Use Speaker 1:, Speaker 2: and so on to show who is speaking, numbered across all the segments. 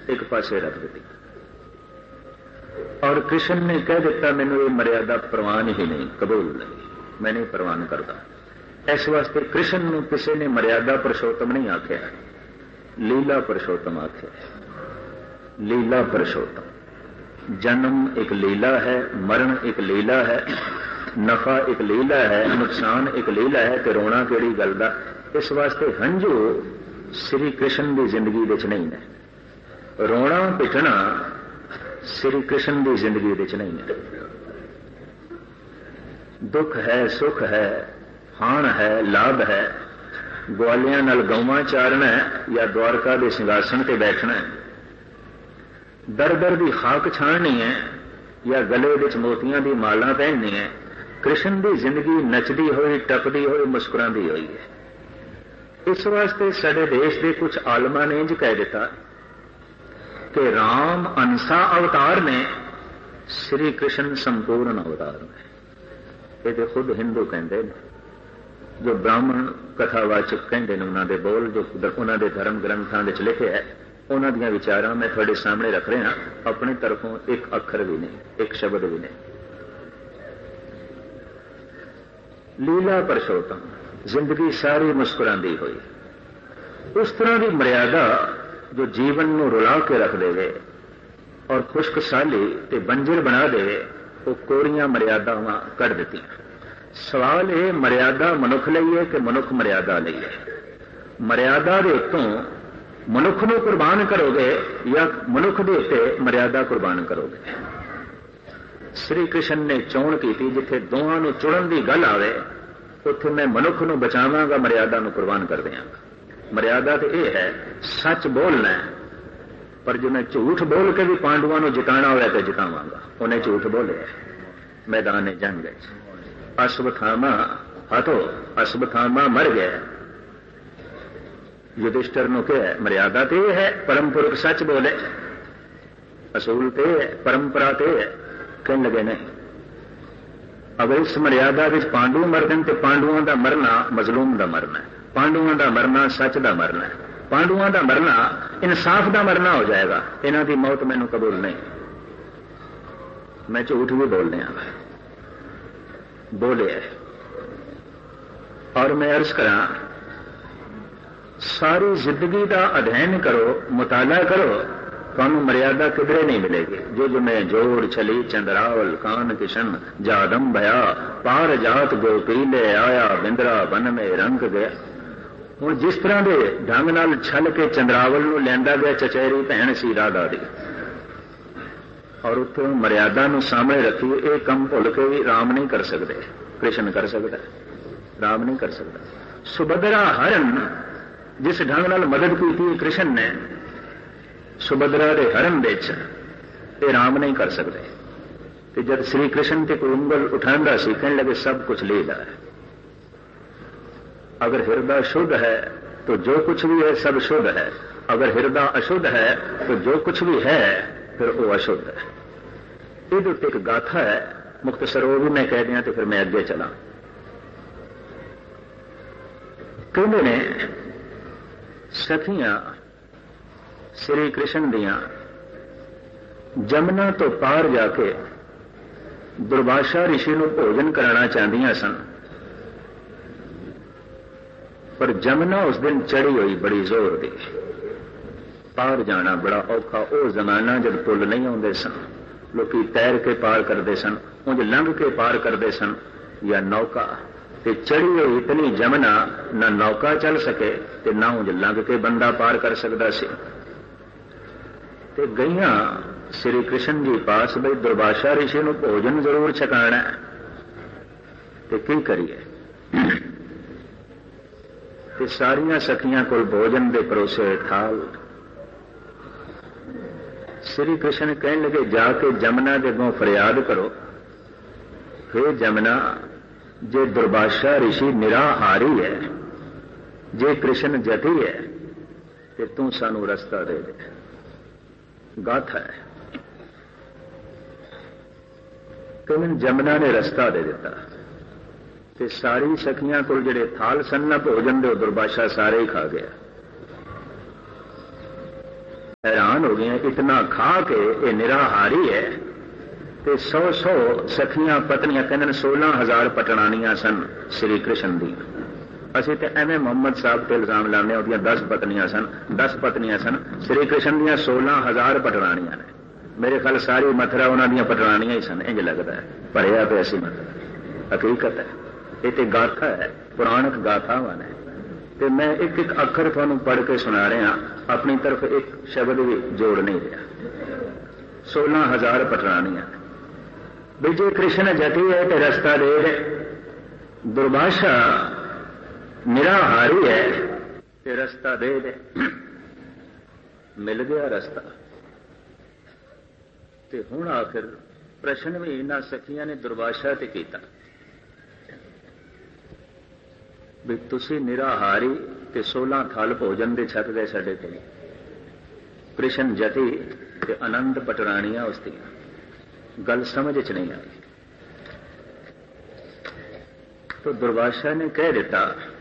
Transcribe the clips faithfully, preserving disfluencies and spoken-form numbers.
Speaker 1: एक पासे रख दी और कृष्ण ने कह दिता मैनू ये मर्यादा प्रवान ही नहीं, कबूल नहीं, मैं नहीं प्रवान करता। इस वास्ते कृष्ण नूं किसी ने मर्यादा पुरुषोत्तम नहीं आख्या, लीला पुरुषोत्तम आख्या। लीला पुरुषोत्तम, जन्म एक लीला है, मरण एक लीला है, नफा एक लीला है, नुकसान एक लीला है, ते रोना किहड़ी गल दा। इस वास्ते हंझू श्री कृष्ण की जिंदगी विच नहीं है, रोना पिटना श्री कृष्ण की जिंदगी विच नहीं है। दुख है, सुख है, हाण है, लाभ है, ग्वालियां नाल गौवां चारना है या द्वारका के सिंघासन ते बैठना है, दर दर की खाक छाणनी है या गले विच मोतियां दी माला पहननी है। कृष्ण की जिंदगी नचदी हुई, टपदी हुई, मुस्कुराती हुई है। इस वास्ते साडे देश के कुछ आलमा ने इंज कह दिता कि राम अंसा अवतार ने, श्री कृष्ण संपूर्ण अवतार ने। ये तो खुद हिंदू कहते हैं, जो ब्राह्मण कथावाचक कहते हैं, उन्होंने बोल जो उन्होंने धर्म ग्रंथों में लिखे है, उन्होंने विचार मैं थोड़े सामने रख रहा, अपनी तरफों एक अखर भी नहीं, एक शब्द भी नहीं। लीला पुरुषोत्तम, जिंदगी सारी मुस्कुराती हुई, उस तरह की मर्यादा जो जीवन को रुला के रख देवे और खुश्क साली ते बंजर बना देवे, वो कोरियां मर्यादावां कढ़ दित्तियां। सवाल ये मर्यादा मनुख लई है कि मनुख मर्यादा लई है? मर्यादा दे उत्तों मनुख नूं कुर्बान करोगे या मनुख दे उत्ते मर्यादा कुर्बान करोगे? श्री कृष्ण ने चोण की जिथे दोवां नूं चुणन की गल आवे, उत्थे मैं मनुख नूं बचावांगा, मर्यादा नूं कुर्बान कर देवांगा। मर्यादा तो यह है सच बोलना है, पर जो मैं झूठ बोल के भी पांडवों को जिताना होया तो जितावांगा। उन्हें झूठ बोले मैदान जंग, अश्वत्थामा हतो, अश्वत्थामा मर गया। युधिष्ठिर ने कहा मर्यादा तो यह है, परम पुरुष सच बोले, असूल तो है, परंपरा तो है। कहने लगे नहीं, अगर इस मर्यादा में पांडु मरदन तो पांडवों का मरना मजलूम का मरना है, पांडवों का मरना सच का मरना है, पांडवों का मरना इंसाफ का मरना हो जाएगा। इन्हों की मौत मैनू कबूल नहीं, मैं झूठ भी बोलने बोले। और मैं अर्ज करा, सारी जिंदगी का अध्ययन करो, मुताला करो, तुहानू मर्यादा किधरे नहीं मिलेगी। जो जो मैं जोड़ छली चंद्रावल कान किशन जादम भया, पार जात गोपीले आया बिंदरा बन में रंग गया। हुण जिस तरह के ढंग नाल छल के चंद्रावल नूं लियांदा गया, चचेरी भैण सी राधा दी, और उत्थे मर्यादा नूं सामने रखी, ये कम भुल के भी राम नहीं कर सकते, कृष्ण कर सकता, राम नहीं कर सकता। सुभद्रा हरण जिस ढंग नाल मदद की कृष्ण ने, सुभद्रा के हरण विच ये राम नहीं कर सकते। तो जब श्री कृष्ण ते कोई उंगल उठांदा सी, कहने लगे सब कुछ लीला है। अगर हृदय शुद्ध है तो जो कुछ भी है सब शुद्ध है, अगर हृदय अशुद्ध है तो जो कुछ भी है फिर वो अशुद्ध है। ये एक गाथा है, मुख्तसर वो भी मैं कह दिया तो फिर मैं अगे चला। कहते ने सखियां श्री कृष्ण दियां जमुना तो पार जाके दुर्वासा ऋषि को भोजन कराना चाहदियां सन, पर जमुना उस दिन चढ़ी हुई बड़ी जोर दी, पार जाना बड़ा औखा। वो जमाना जब पुल नहीं आते सन, लोग तैर के पार करते सन, उंज लंघ के पार करते सन या नौका। ते चढ़ी हुई इतनी जमुना ना नौका चल सके ते ना उंज लंघ के बंदा पार कर सकता सी। ते गईयां श्री कृष्ण जी पास, बई दुर्वासा ऋषि को भोजन जरूर छकाना है, ते की करिए? ते सारियां सखियां कोल भोजन दे परोसे थाल। श्री कृष्ण कहने लगे जाके जमुना दे अगों फरियाद करो, हे जमुना, जे दुर्वासा ऋषि निराहारी है, जे कृष्ण जति है, ते तू सानू रस्ता दे दे। गाथा है, कहने जमुना ने रस्ता दे दिता, ते सारी सखियां कोल जिहड़े थाल सन ना भोजन दे, दुर्वासा सारे ही खा गया। हैरान हो गए, इतना खा के ये निराहारी है। तो सौ सौ सखियां पत्नियां कहते सोलह हजार पटरानियां सन श्री कृष्ण दी। असं तो एवं मुहम्मद साहब से इल्जाम लाने वो दस पत्नियां सन, दस पत्नियां सन, श्री कृष्ण दियां सोलह हजार पटरानियां ने। मेरे ख्याल सारी मथुरा उन्होंने पटरानियां ही सन, इंज लगता है, भरिया पे ऐसी मथुरा। हकीकत है, ये तो गाथा है, पुराणक गाथावान है। तो मैं एक एक अखर तुहानू पढ़ के सुना रहा, अपनी तरफ एक शब्द भी जोड़ नहीं रहा। सोलह हजार पटरानियां विजय कृष्ण जति है तो रस्ता दे दे, दुर्भाषा निराहारी है ते रस्ता दे दे। मिल गया रस्ता। ते हुण आखिर प्रश्न भी इन्हां सखियां ने दुर्भाषा ते कीता भी तुसी निराहारी ते सोलह थल भोजन दे छक गए साडे कोल, कृष्ण जति ते आनंद पटरानियां उसदियां। गल समझ च नहीं आई तो दुर्वासा ने कह दिता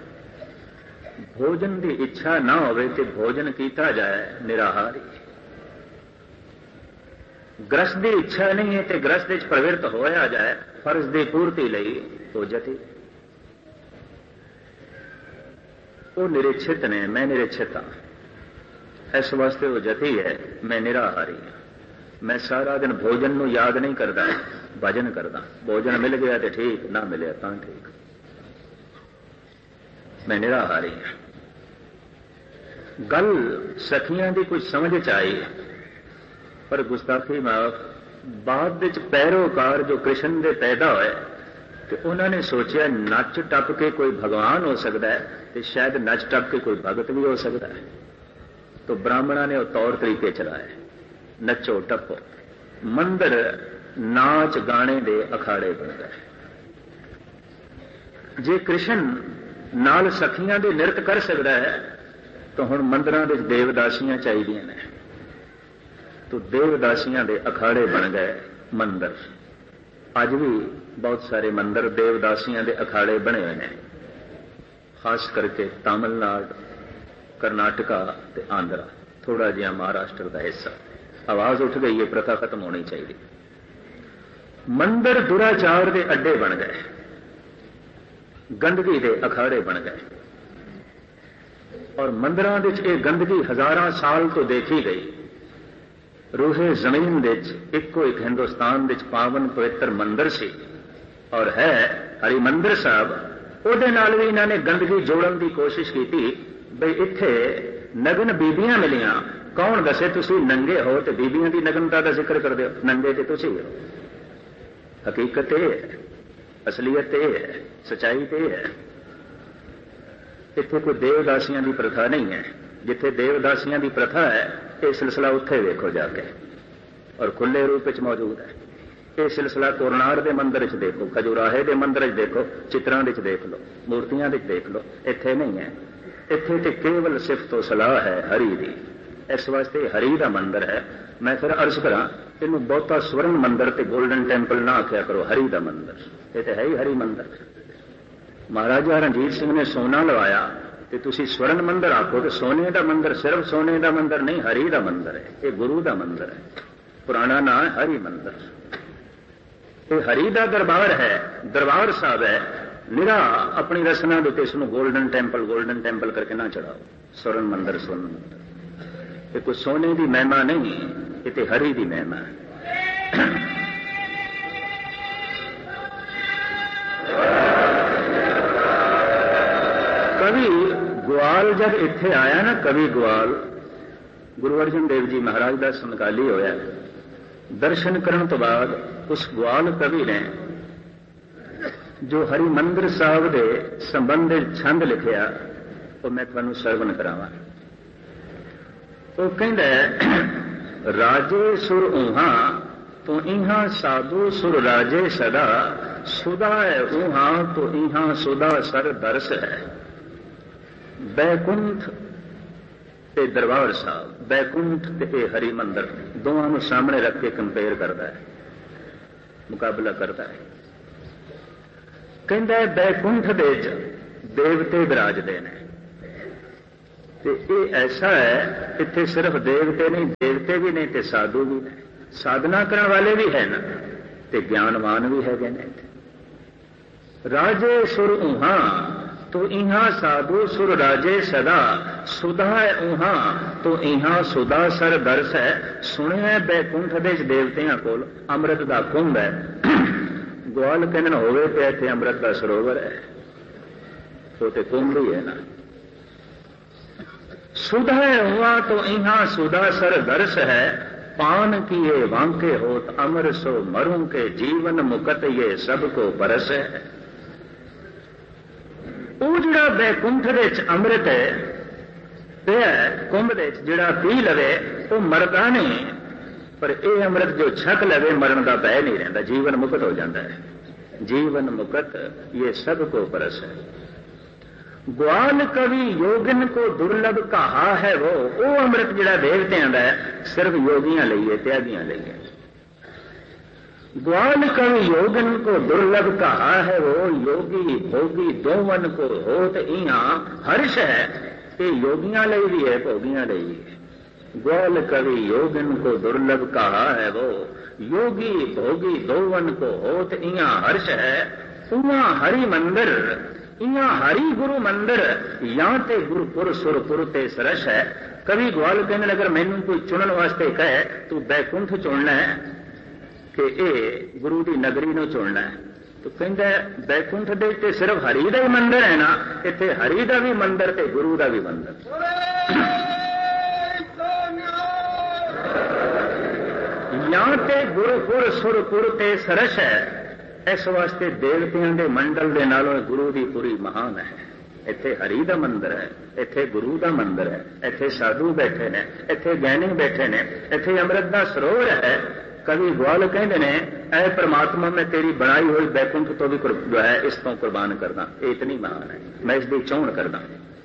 Speaker 1: भोजन की इच्छा ना होवे ते भोजन कीता जाए निराहारी। ग्रस्त की इच्छा नहीं है तो ग्रस्त विच प्रवृत्त होया जाए फर्ज की पूर्ति लई तो जति। वो निरीक्षित ने, मैं निरीक्षित हाँ, इस वास्ते वो जति है, मैं निराहारी हाँ। मैं सारा दिन भोजन नू याद नहीं करता, भजन करता। भोजन मिल गया तो ठीक, ना मिले तो ठीक। मैं निराहारी हाँ। गल सखियां की कुछ समझ च आई, पर गुस्ताखी माफ बाद विच पैरोकार जो कृष्ण दे पैदा होए तो उन्होंने सोचा नच टप के कोई भगवान हो सकता है तो शायद नच टप के कोई भगत भी हो सकता है। तो ब्राह्मणों ने वो तौर तरीके चलाए, नचो टपो। मंदिर नाच गाने दे अखाड़े बन गए। जे कृष्ण नाल सखियां दे नृत्य कर सकता है तो हुण मंदिरां दे देवदासियां चाहिदियां ने। तो देवदासियां दे अखाड़े बन गए मंदिर। अज भी बहुत सारे मंदिर देवदासियां दे अखाड़े बने हुए हैं, खास करके तमिलनाडु, करनाटका ते आंध्रा, थोड़ा जिहा महाराष्ट्र का हिस्सा। आवाज उठ गई है, प्रथा खत्म होनी चाहिए। मंदिर दुराचार के अड्डे बन गए, गंदगी के अखाड़े बन गए। और मंदिरां विच ये गंदगी हजारां साल तो देखी गई। रूहे जमीन विच इको एक हिंदुस्तान विच पावन पवित्र मंदिर सी और है हरिमंदिर साहब। उहदे नाल भी इन्हां ने गंदगी जोड़न की कोशिश की बई इत्थे नगन बीबियां मिलियां। कौन दसे तुसी नंगे हो तो बीबियां की नग्नता का जिक्र कर दो, नंगे तो तुसी हो। हकीकत यह है, असलीयत यह है, सच्चाई तो यह है। इत्थे कोई देवदासियां की प्रथा नहीं है। जिथे देवदासियां की प्रथा है यह सिलसिला उत्थे देखो जाके, और खुले रूप में मौजूद है। यह सिलसिला कोरनार के मंदिर च देखो, खजुराहे के मंदिर च देखो, चित्रां विच देख लो, मूर्तियां विच देख लो। इत्थे नहीं है। इत्थे तो केवल सिफत तो सलाह है हरि दी। इस वास्ते हरि का मंदिर है। मैं फिर अर्ज करा इनू बहुता स्वर्ण मंदिर ते गोल्डन टैंपल ना आख्या करो, हरि का मंदिर। ये तो है ही हरि मंदिर। महाराजा रणजीत सिंह ने सोना लवाया तो तुसी स्वर्ण मंदिर आखो तो सोने का मंदिर सिर्फ सोने का मंदिर नहीं, हरि का मंदिर है। ये गुरु का मंदिर है, पुराना नाम है हरि मंदिर। ये हरि का दरबार है, दरबार साहब है। निरा अपनी रचना के इसमें गोल्डन टैंपल गोल्डन टैंपल करके ना चढ़ाओ। स्वर्ण मंदिर स्वर्ण मंदिर ये कोई सोने की महिमा नहीं, ये तो हरि की महिमा है। कवि ग्वाल जब इत्थे आया ना, कवि ग्वाल गुरु अर्जन देव जी महाराज का समकाली होया। दर्शन करने तो बाद उस ग्वाल कवि ने जो हरिमंदिर साहब के संबंध छंद लिखिया वो मैं तुहानू सरवण करावां। वो कहंदा राजे सुर ऊहा तो इहा साधु सुर राजे सदा, सुदा है ऊहा तो इहा सुदा सर दरस है। बैकुंठ ते दरबार साहब, बैकुंठ ते हरि मंदिर दोवां नूं सामने रख के कंपेयर करता है, मुकाबला करता है। कहंदा है बैकुंठ दे च देवते विराजदे ने ਤੇ ਇਹ ਐਸਾ ਹੈ, ਇੱਥੇ ਸਿਰਫ ਦੇਵਤੇ ਨਹੀਂ, ਦੇਵਤੇ ਵੀ ਨੇ ਤੇ ਸਾਧੂ ਵੀ ਨੇ, ਸਾਧਨਾ ਕਰਨ ਵਾਲੇ ਵੀ ਹੈ ਨਾ, ਤੇ ਗਿਆਨਵਾਨ ਵੀ ਹੈਗੇ ਨੇ। ਰਾਜੇ ਸੁਰ ਉਹਾਂ ਤੋ ਇਹਾਂ ਸਾਧੂ ਸੁਰ ਰਾਜੇ ਸਦਾ, ਸੁਦਾ ਉਹਾਂ ਤੋ ਇਹਾਂ ਸੁਦਾ ਸਰ ਦਰਸ ਹੈ। ਸੁਣਿਆ ਬੈਕੁੰਠ ਦੇ ਦੇਵਤਿਆਂ ਕੋਲ ਅੰਮ੍ਰਿਤ ਦਾ ਕੁੰਭ ਹੈ। ਗਵਾਲ ਕਹਿੰਨ ਹੋਵੇ ਤੇ ਇੱਥੇ ਅੰਮ੍ਰਿਤ ਦਾ ਸਰੋਵਰ ਹੈ, ਉਹ ਤੇ ਕੁੰਭ ਹੀ ਹੈ ਨਾ। सुधा हुआ तो इहाँ सुधा सर दर्श है, पान किए वांके होत अमर सो मरूं के, जीवन मुकत ये सबको परस है। ਉਹ ਜਿਹੜਾ ਬੈਕੁੰਠ ਦੇ ਵਿੱਚ ਅੰਮ੍ਰਿਤ ਹੈ ਪਿਆ ਕੁੰਭ ਦੇ ਵਿੱਚ, ਜਿਹੜਾ ਪੀ ਲਵੇ ਉਹ ਮਰਦਾ ਨਹੀਂ, ਪਰ ਇਹ ਅੰਮ੍ਰਿਤ ਜੋ ਛਕ ਲਵੇ ਮਰਨ ਦਾ ਭੈ ਨਹੀਂ ਰਹਿੰਦਾ, ਜੀਵਨ ਮੁਕਤ ਹੋ ਜਾਂਦਾ ਹੈ। ਜੀਵਨ ਮੁਕਤ ਇਹ ਸਭ ਕੋ ਪਰਸ ਹੈ। ग्वाल कवि योगिन को दुर्लभ कहा है वो, वो अमृत जिहड़ा देवतियां दा सिर्फ योगियां लई है, त्यागियां लई है। ग्वाल कवि योगिन को दुर्लभ कहा है वो, योगी भोगी दोवन को होत इहाँ हर्ष है। ये योगियां लई भी है, भोगियां लई भी है। ग्वाल कवि योगिन को दुर्लभ कहा है वो, योगी भोगी दोवन को होत इहाँ हर्ष है। उहाँ हरि मंदिर इहाँ हरि गुरु मंदिर, या ते गुरुपुर सुरपुर ते सरस है। कवि ग्वाल कहने अगर मैनू कोई चुनन वास्ते कहे तू बैकुंठ चुनना है कि ए गुरु की नगरी नू चुनना है, तो कहता बैकुंठ दे ते सिर्फ हरि दा ही मंदिर है ना, इत्थे हरि दा भी मंदिर ते गुरु दा भी मंदिर। या ते गुरुपुर सुरपुर ते सरस है। इस वास्ते देवतियों के मंडल के नालों गुरु की पूरी महान है। इत्थे हरि का मंदिर है, इत्थे गुरु का मंदिर है, इत्थे साधु बैठे ने, इत्थे ज्ञानी बैठे ने, इत्थे अमृत का सरोवर है। कवि ग्वाल कहते ने ऐ परमात्मा मैं तेरी बनाई हुई बैकुंठ तो भी जो है इस तो कुर्बान करना, ये इतनी महान है, मैं इसकी चोण करना।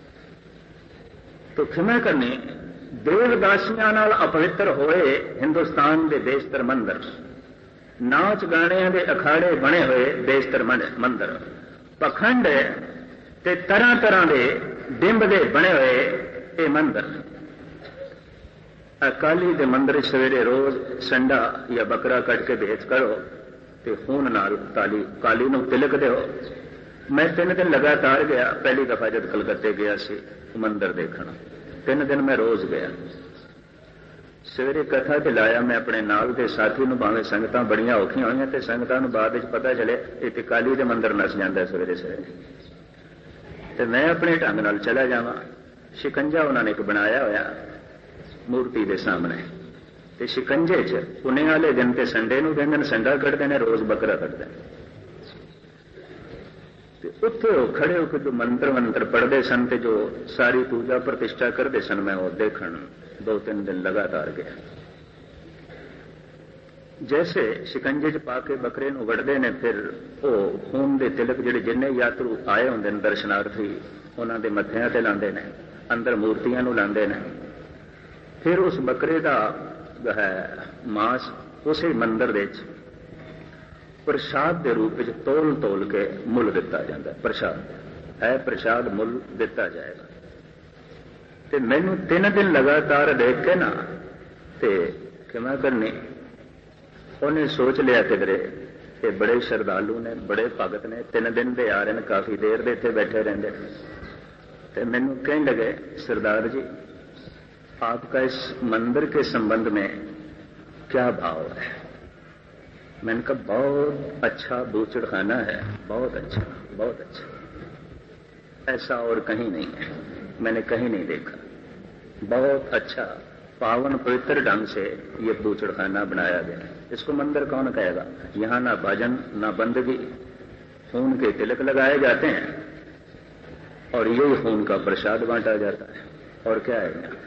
Speaker 1: तो खिमा करनी देवदासियां नाल अपवित्र होए हिंदुस्तान के देश तर मंदिर, नाच गाणियां दे अखाड़े बने हुए देश तर मंदिर, पखंड ते तरह तरह के डिंब दे बने हुए ये मंदिर। अकाली दे मंदिर सवेरे रोज संडा या बकरा कट के भेज करो ते खून नाल ताली काली नूं तिलक दो। मैं तीन दिन लगातार गया, पहली दफा जब कलकत्ते गया सी मंदिर देखना, तीन दिन मैं रोज गया। सवेरे कथा ते लाया मैं अपने नाल के साथी नूं, भावें संगतां बड़ियां औखियां होईयां ते संगतां नूं बाद विच पता चले इत्थे काली दे मंदिर नस जांदा सवेरे सवेरे, ते मैं अपने ढंग नाल चला जावां। शिकंजा उन्होंने एक बनाया होया मूर्ति के सामने, ते शिकंजे च पुणे वाले दिन ते संडे नूं कहंदे ने संडा कढ़दे ने, रोज बकरा कढ़दे ने। उत्थे खड़े होकर जो मंत्र मंत्र पढ़ते सन ते जो सारी पूजा प्रतिष्ठा करते सन, मैं वो देखण दो तीन दिन लगातार गया। जैसे शिकंजे च पाके बकरे नूं वड़दे ने, फिर वो खून दे तिलक जिहड़े जिन्ने यात्रु आए हुंदे ने दर्शनार्थी उन्हां दे मत्थिआं ते लांदे ने, अंदर मूर्तियां नूं लांदे ने। फिर उस बकरे का जो है मांस उसे मंदिर दे प्रसाद के रूप में तोल तोल के मुल दिता जाता है। प्रसाद है, प्रसाद मुल दिता जाएगा। ते मैनू तीन दिन लगातार देख के ना ते क्षमा करनी, उन्हें सोच लिया किधरे ये बड़े श्रद्धालु ने, बड़े भगत ने, तीन दिन दे आ रहे हैं, काफी देर दे इत्थे बैठे रहंदे। ते मैनू कहने लगे सरदार जी आपका इस मंदिर के संबंध में क्या भाव है? मैंने कहा बहुत अच्छा बूचड़खाना है, बहुत अच्छा, बहुत अच्छा, ऐसा और कहीं नहीं है, मैंने कहीं नहीं देखा। बहुत अच्छा पावन पवित्र ढंग से ये बूचड़खाना बनाया गया है। इसको मंदिर कौन कहेगा? यहाँ ना भजन ना बंदगी, खून के तिलक लगाए जाते हैं और यही खून का प्रसाद बांटा जाता है। और क्या है यहाँ?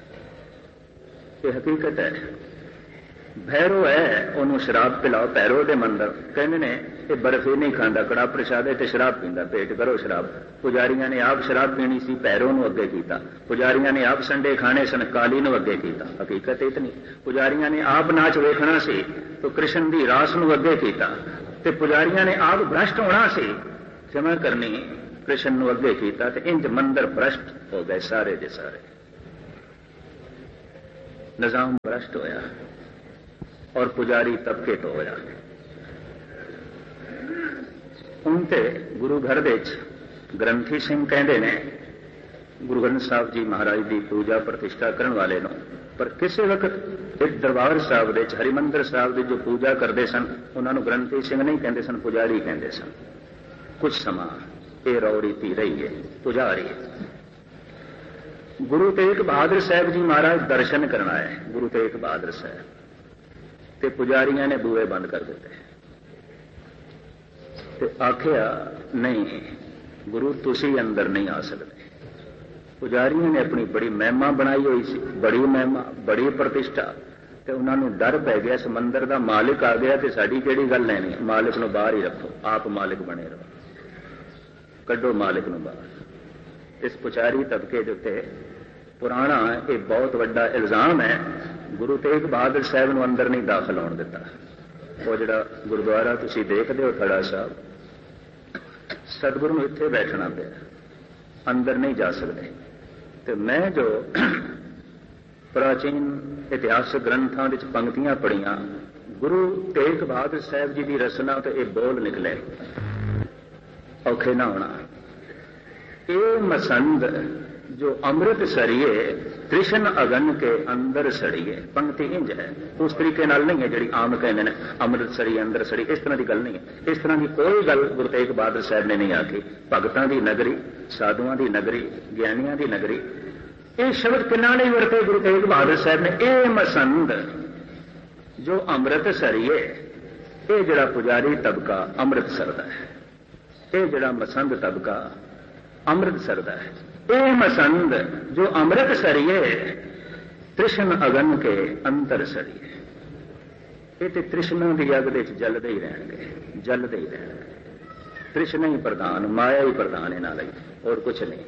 Speaker 1: ये हकीकत है। भैरो है उन्होंने शराब पिलाओ, भैरो दे मंदिर कहने ने ये बर्फी नहीं खाता, कड़ा प्रसाद है, शराब पींदा, पेट करो शराब। पुजारियां ने आप शराब पीनी सी, भैरो नूं अगे कीता। पुजारियां ने आप संडे खाने सन, काली नूं अगे कीता। हकीकत इतनी, पुजारियां ने आप नाच वेखना सी तो कृष्ण दी रास नूं अगे कीता। ते पुजारियां ने आप भ्रष्ट होना सी, क्षमा करनी कृष्ण नूं अगे कीता ते इंज मंदिर भ्रष्ट हो गए सारे दे सारे। निजाम भ्रष्ट होया और पुजारी तबके तो होया। उनते गुरु घर दे ग्रंथी सिंह कहते ने गुरु ग्रंथ साहब जी महाराज की पूजा प्रतिष्ठा करने वाले नो, पर किसी वक्त एक दरबार साहब दे हरिमंदिर साहब की जो पूजा करते सन उन्होंने ग्रंथी सिंह नहीं कहते सन, पुजारी कहते सन। कुछ समा ये रौड़ी पी रही है पुजारी। गुरु तेग बहादुर साहब जी महाराज दर्शन करना है, गुरु तेग बहादुर साहब ते पुजारियों ने बूहे बंद कर दिते ते आखिया नहीं गुरु तुसी अंदर नहीं आ सकते। पुजारियों ने अपनी बड़ी महिमा बनाई हुई सी, बड़ी महिमा बड़ी प्रतिष्ठा, ते उन्होंने डर पै गया इस मंदिर का मालिक आ गया तो साड़ी केड़ी गल लैनी, मालिक नूं बाहर ही रखो, आप मालिक बने रहो, कड्डो मालिक नूं बाहर। इस पुजारी तबके के उत्ते पुराना एक बहुत बड़ा इल्जाम है, गुरु तेग बहादुर साहब नूं अंदर नहीं दाखिल होण दिता। वो जिहड़ा गुरुद्वारा तुसीं देखदे हो थड़ा साहब, सतगुरु नूं इत्थे बैठना पिया, अंदर नहीं जा सकते। तो मैं जो प्राचीन इतिहासक ग्रंथों विच पंक्तियां पढ़ियां, गुरु तेग बहादुर साहब जी की रचना तो ये बोल निकले, औखे ना होना। ये मसंद जो अमृत सरिए कृष्ण अगन के अंदर सड़िए, पंक्ति इंज है, उस तरीके नाल नहीं है जी आम कहते हैं अमृत सड़ी अंदर सड़ी, इस तरह की गल नहीं है। इस तरह की कोई गल गुरु तेग बहादुर साहब ने नहीं आखी। भगतां दी नगरी, साधुआं दी नगरी, ज्ञानियां दी नगरी, ये शब्द किन्ना नहीं वरते गुरु तेग बहादुर साहब ने। ये मसंद जो अमृत सरिए, ये जड़ा पुजारी तबका अमृत सरदा है, ये जड़ा मसंद तबका अमृत सरदा है। ये मसंद जो अमृत सरिए तृष्ण अगन के अंतर सरिए, ये तो तृष्णा की अग दे जलते ही रहेंगे, जलते ही रहेंगे। तृष्णा ही प्रधान, माया ही प्रधान इन्हां लई, और कुछ नहीं।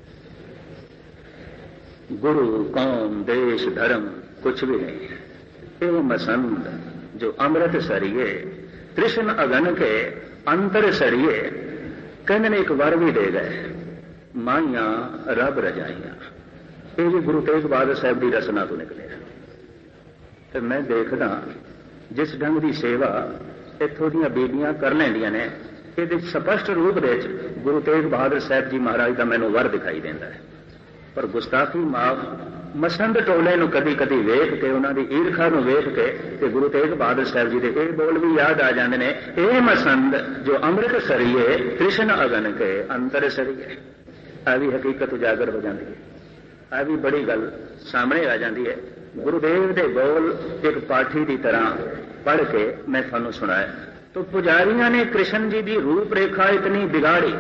Speaker 1: गुरु कौम देश धर्म कुछ भी नहीं है। ये मसंद जो अमृत सरिए तृष्ण अगन के अंतर सरिए, कहने ने एक वर भी दे गए, माइया रब रजाइया। ये भी गुरु तेग बहादुर साहब की रचना तो निकले। तो मैं देखदा जिस ढंग की सेवा इत्थों दी बीबियां कर लैंदियां ने, ये स्पष्ट रूप दे गुरु तेग बहादुर साहब जी महाराज का मैनूं वर दिखाई देता है। पर गुस्ताखी माफ मसंद टोले नूं कदी कदी वेख के, उन्हां दी ईर्खा नूं वेख के ते गुरु तेग बहादुर साहब जी दे ये बोल भी याद आ जांदे ने, ए मसंद जो अमृत सरिए कृष्ण अगन के अंतर सरिए। आ भी हकीकत उजागर हो जाती है, आ भी बड़ी गल सामने आ जाती है। गुरुदेव दे बोल एक पाठी की तरह पढ़ के मैं थानू सुनाया। तो पुजारियों ने कृष्ण जी की रूपरेखा इतनी बिगाड़ी,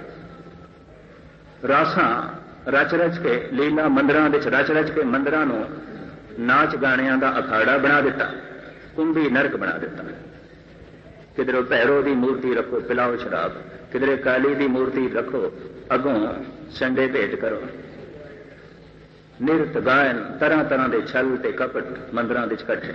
Speaker 1: रासा रच रच के लीला मंदिरां विच रच रच के मंदिरां नूं नाच गाणियां दा अखाड़ा बना दिता, कुंभी नरक बना दिता। किधरे भैरो की मूर्ति रखो पिलाओ शराब, किधरे काली की मूर्ति रखो अगों संडे भेंट करो, निरत गायन तरह तरह के छल ते कपट मंदिरां विच इकट्ठे।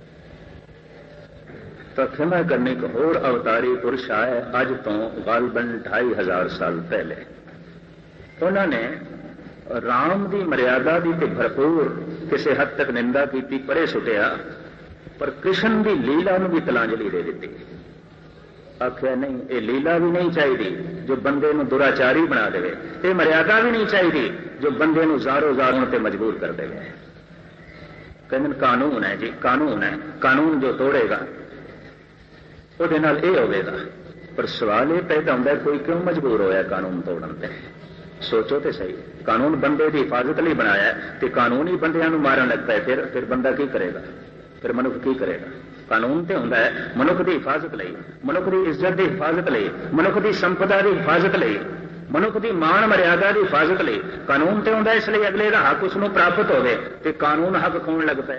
Speaker 1: तो खिमा करने एक होर अवतारी पुरुष आए अज तो गालबन ढाई हजार साल पहले। उन्होंने राम की मर्यादा की तो भरपूर किसी हद तक निंदा की, परे सुटिया, पर कृष्ण की लीला नूं भी तलांजलि दे दी। आख्या नहीं ये लीला भी नहीं चाहिए जो बंदे नूं दुराचारी बना देवे, ये मर्यादा भी नहीं चाहिए जो बंदे नूं ज़ारो ज़ारों ते मजबूर कर देवे। कहते कानून है जी, कानून है, कानून जो तोड़ेगा उहदे नाल ये होवेगा। पर सवाल ये पैदा होंदा है कोई क्यों मजबूर होया कानून तोड़न ते? सोचो तो सही, कानून बंदे की हिफाजत लिए बनाया तो कानून ही बंदियां नूं मारन लग पाए, फिर फिर बंदा की करेगा? फिर मनुख की करेगा? कानून तो होंदा है मनुख की हिफाजत लई, मनुख की इज्जत की हिफाजत लई, मनुख की संपदा की हिफाजत लई, मनुख की मान मर्यादा की हिफाजत लई। कानून तो होंदा इसलिए अगले का हक उसनूं प्राप्त होवे, ते कानून हक खोण लग पे,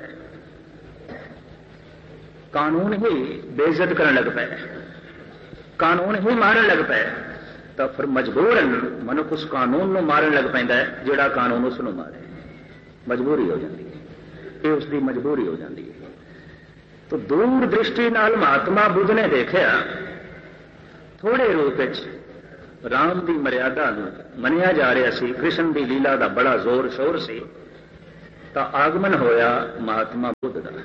Speaker 1: कानून ही बेइज्जत करन लग पे, कानून ही मारन लग पे। तो फिर मजबूरन मनुख उस कानून नूं मारन लग पैंदा है जिहड़ा कानून उसनूं मारे। मजबूरी हो जाती है, ये उसकी मजबूरी हो जाती है। तो दूर दृष्टि नाल महात्मा बुद्ध ने देखा थोड़े रूप ਰਾਮ ਦੀ ਮਰਿਆਦਾ ਨੂੰ ਮੰਨਿਆ ਜਾ ਰਿਹਾ ਸੀ, ਕ੍ਰਿਸ਼ਨ ਦੀ ਲੀਲਾ ਦਾ ਬੜਾ ਜ਼ੋਰ ਸ਼ੋਰ ਸੀ, ਤਾਂ ਆਗਮਨ ਹੋਇਆ ਮਹਾਤਮਾ ਬੁੱਧ ਦਾ।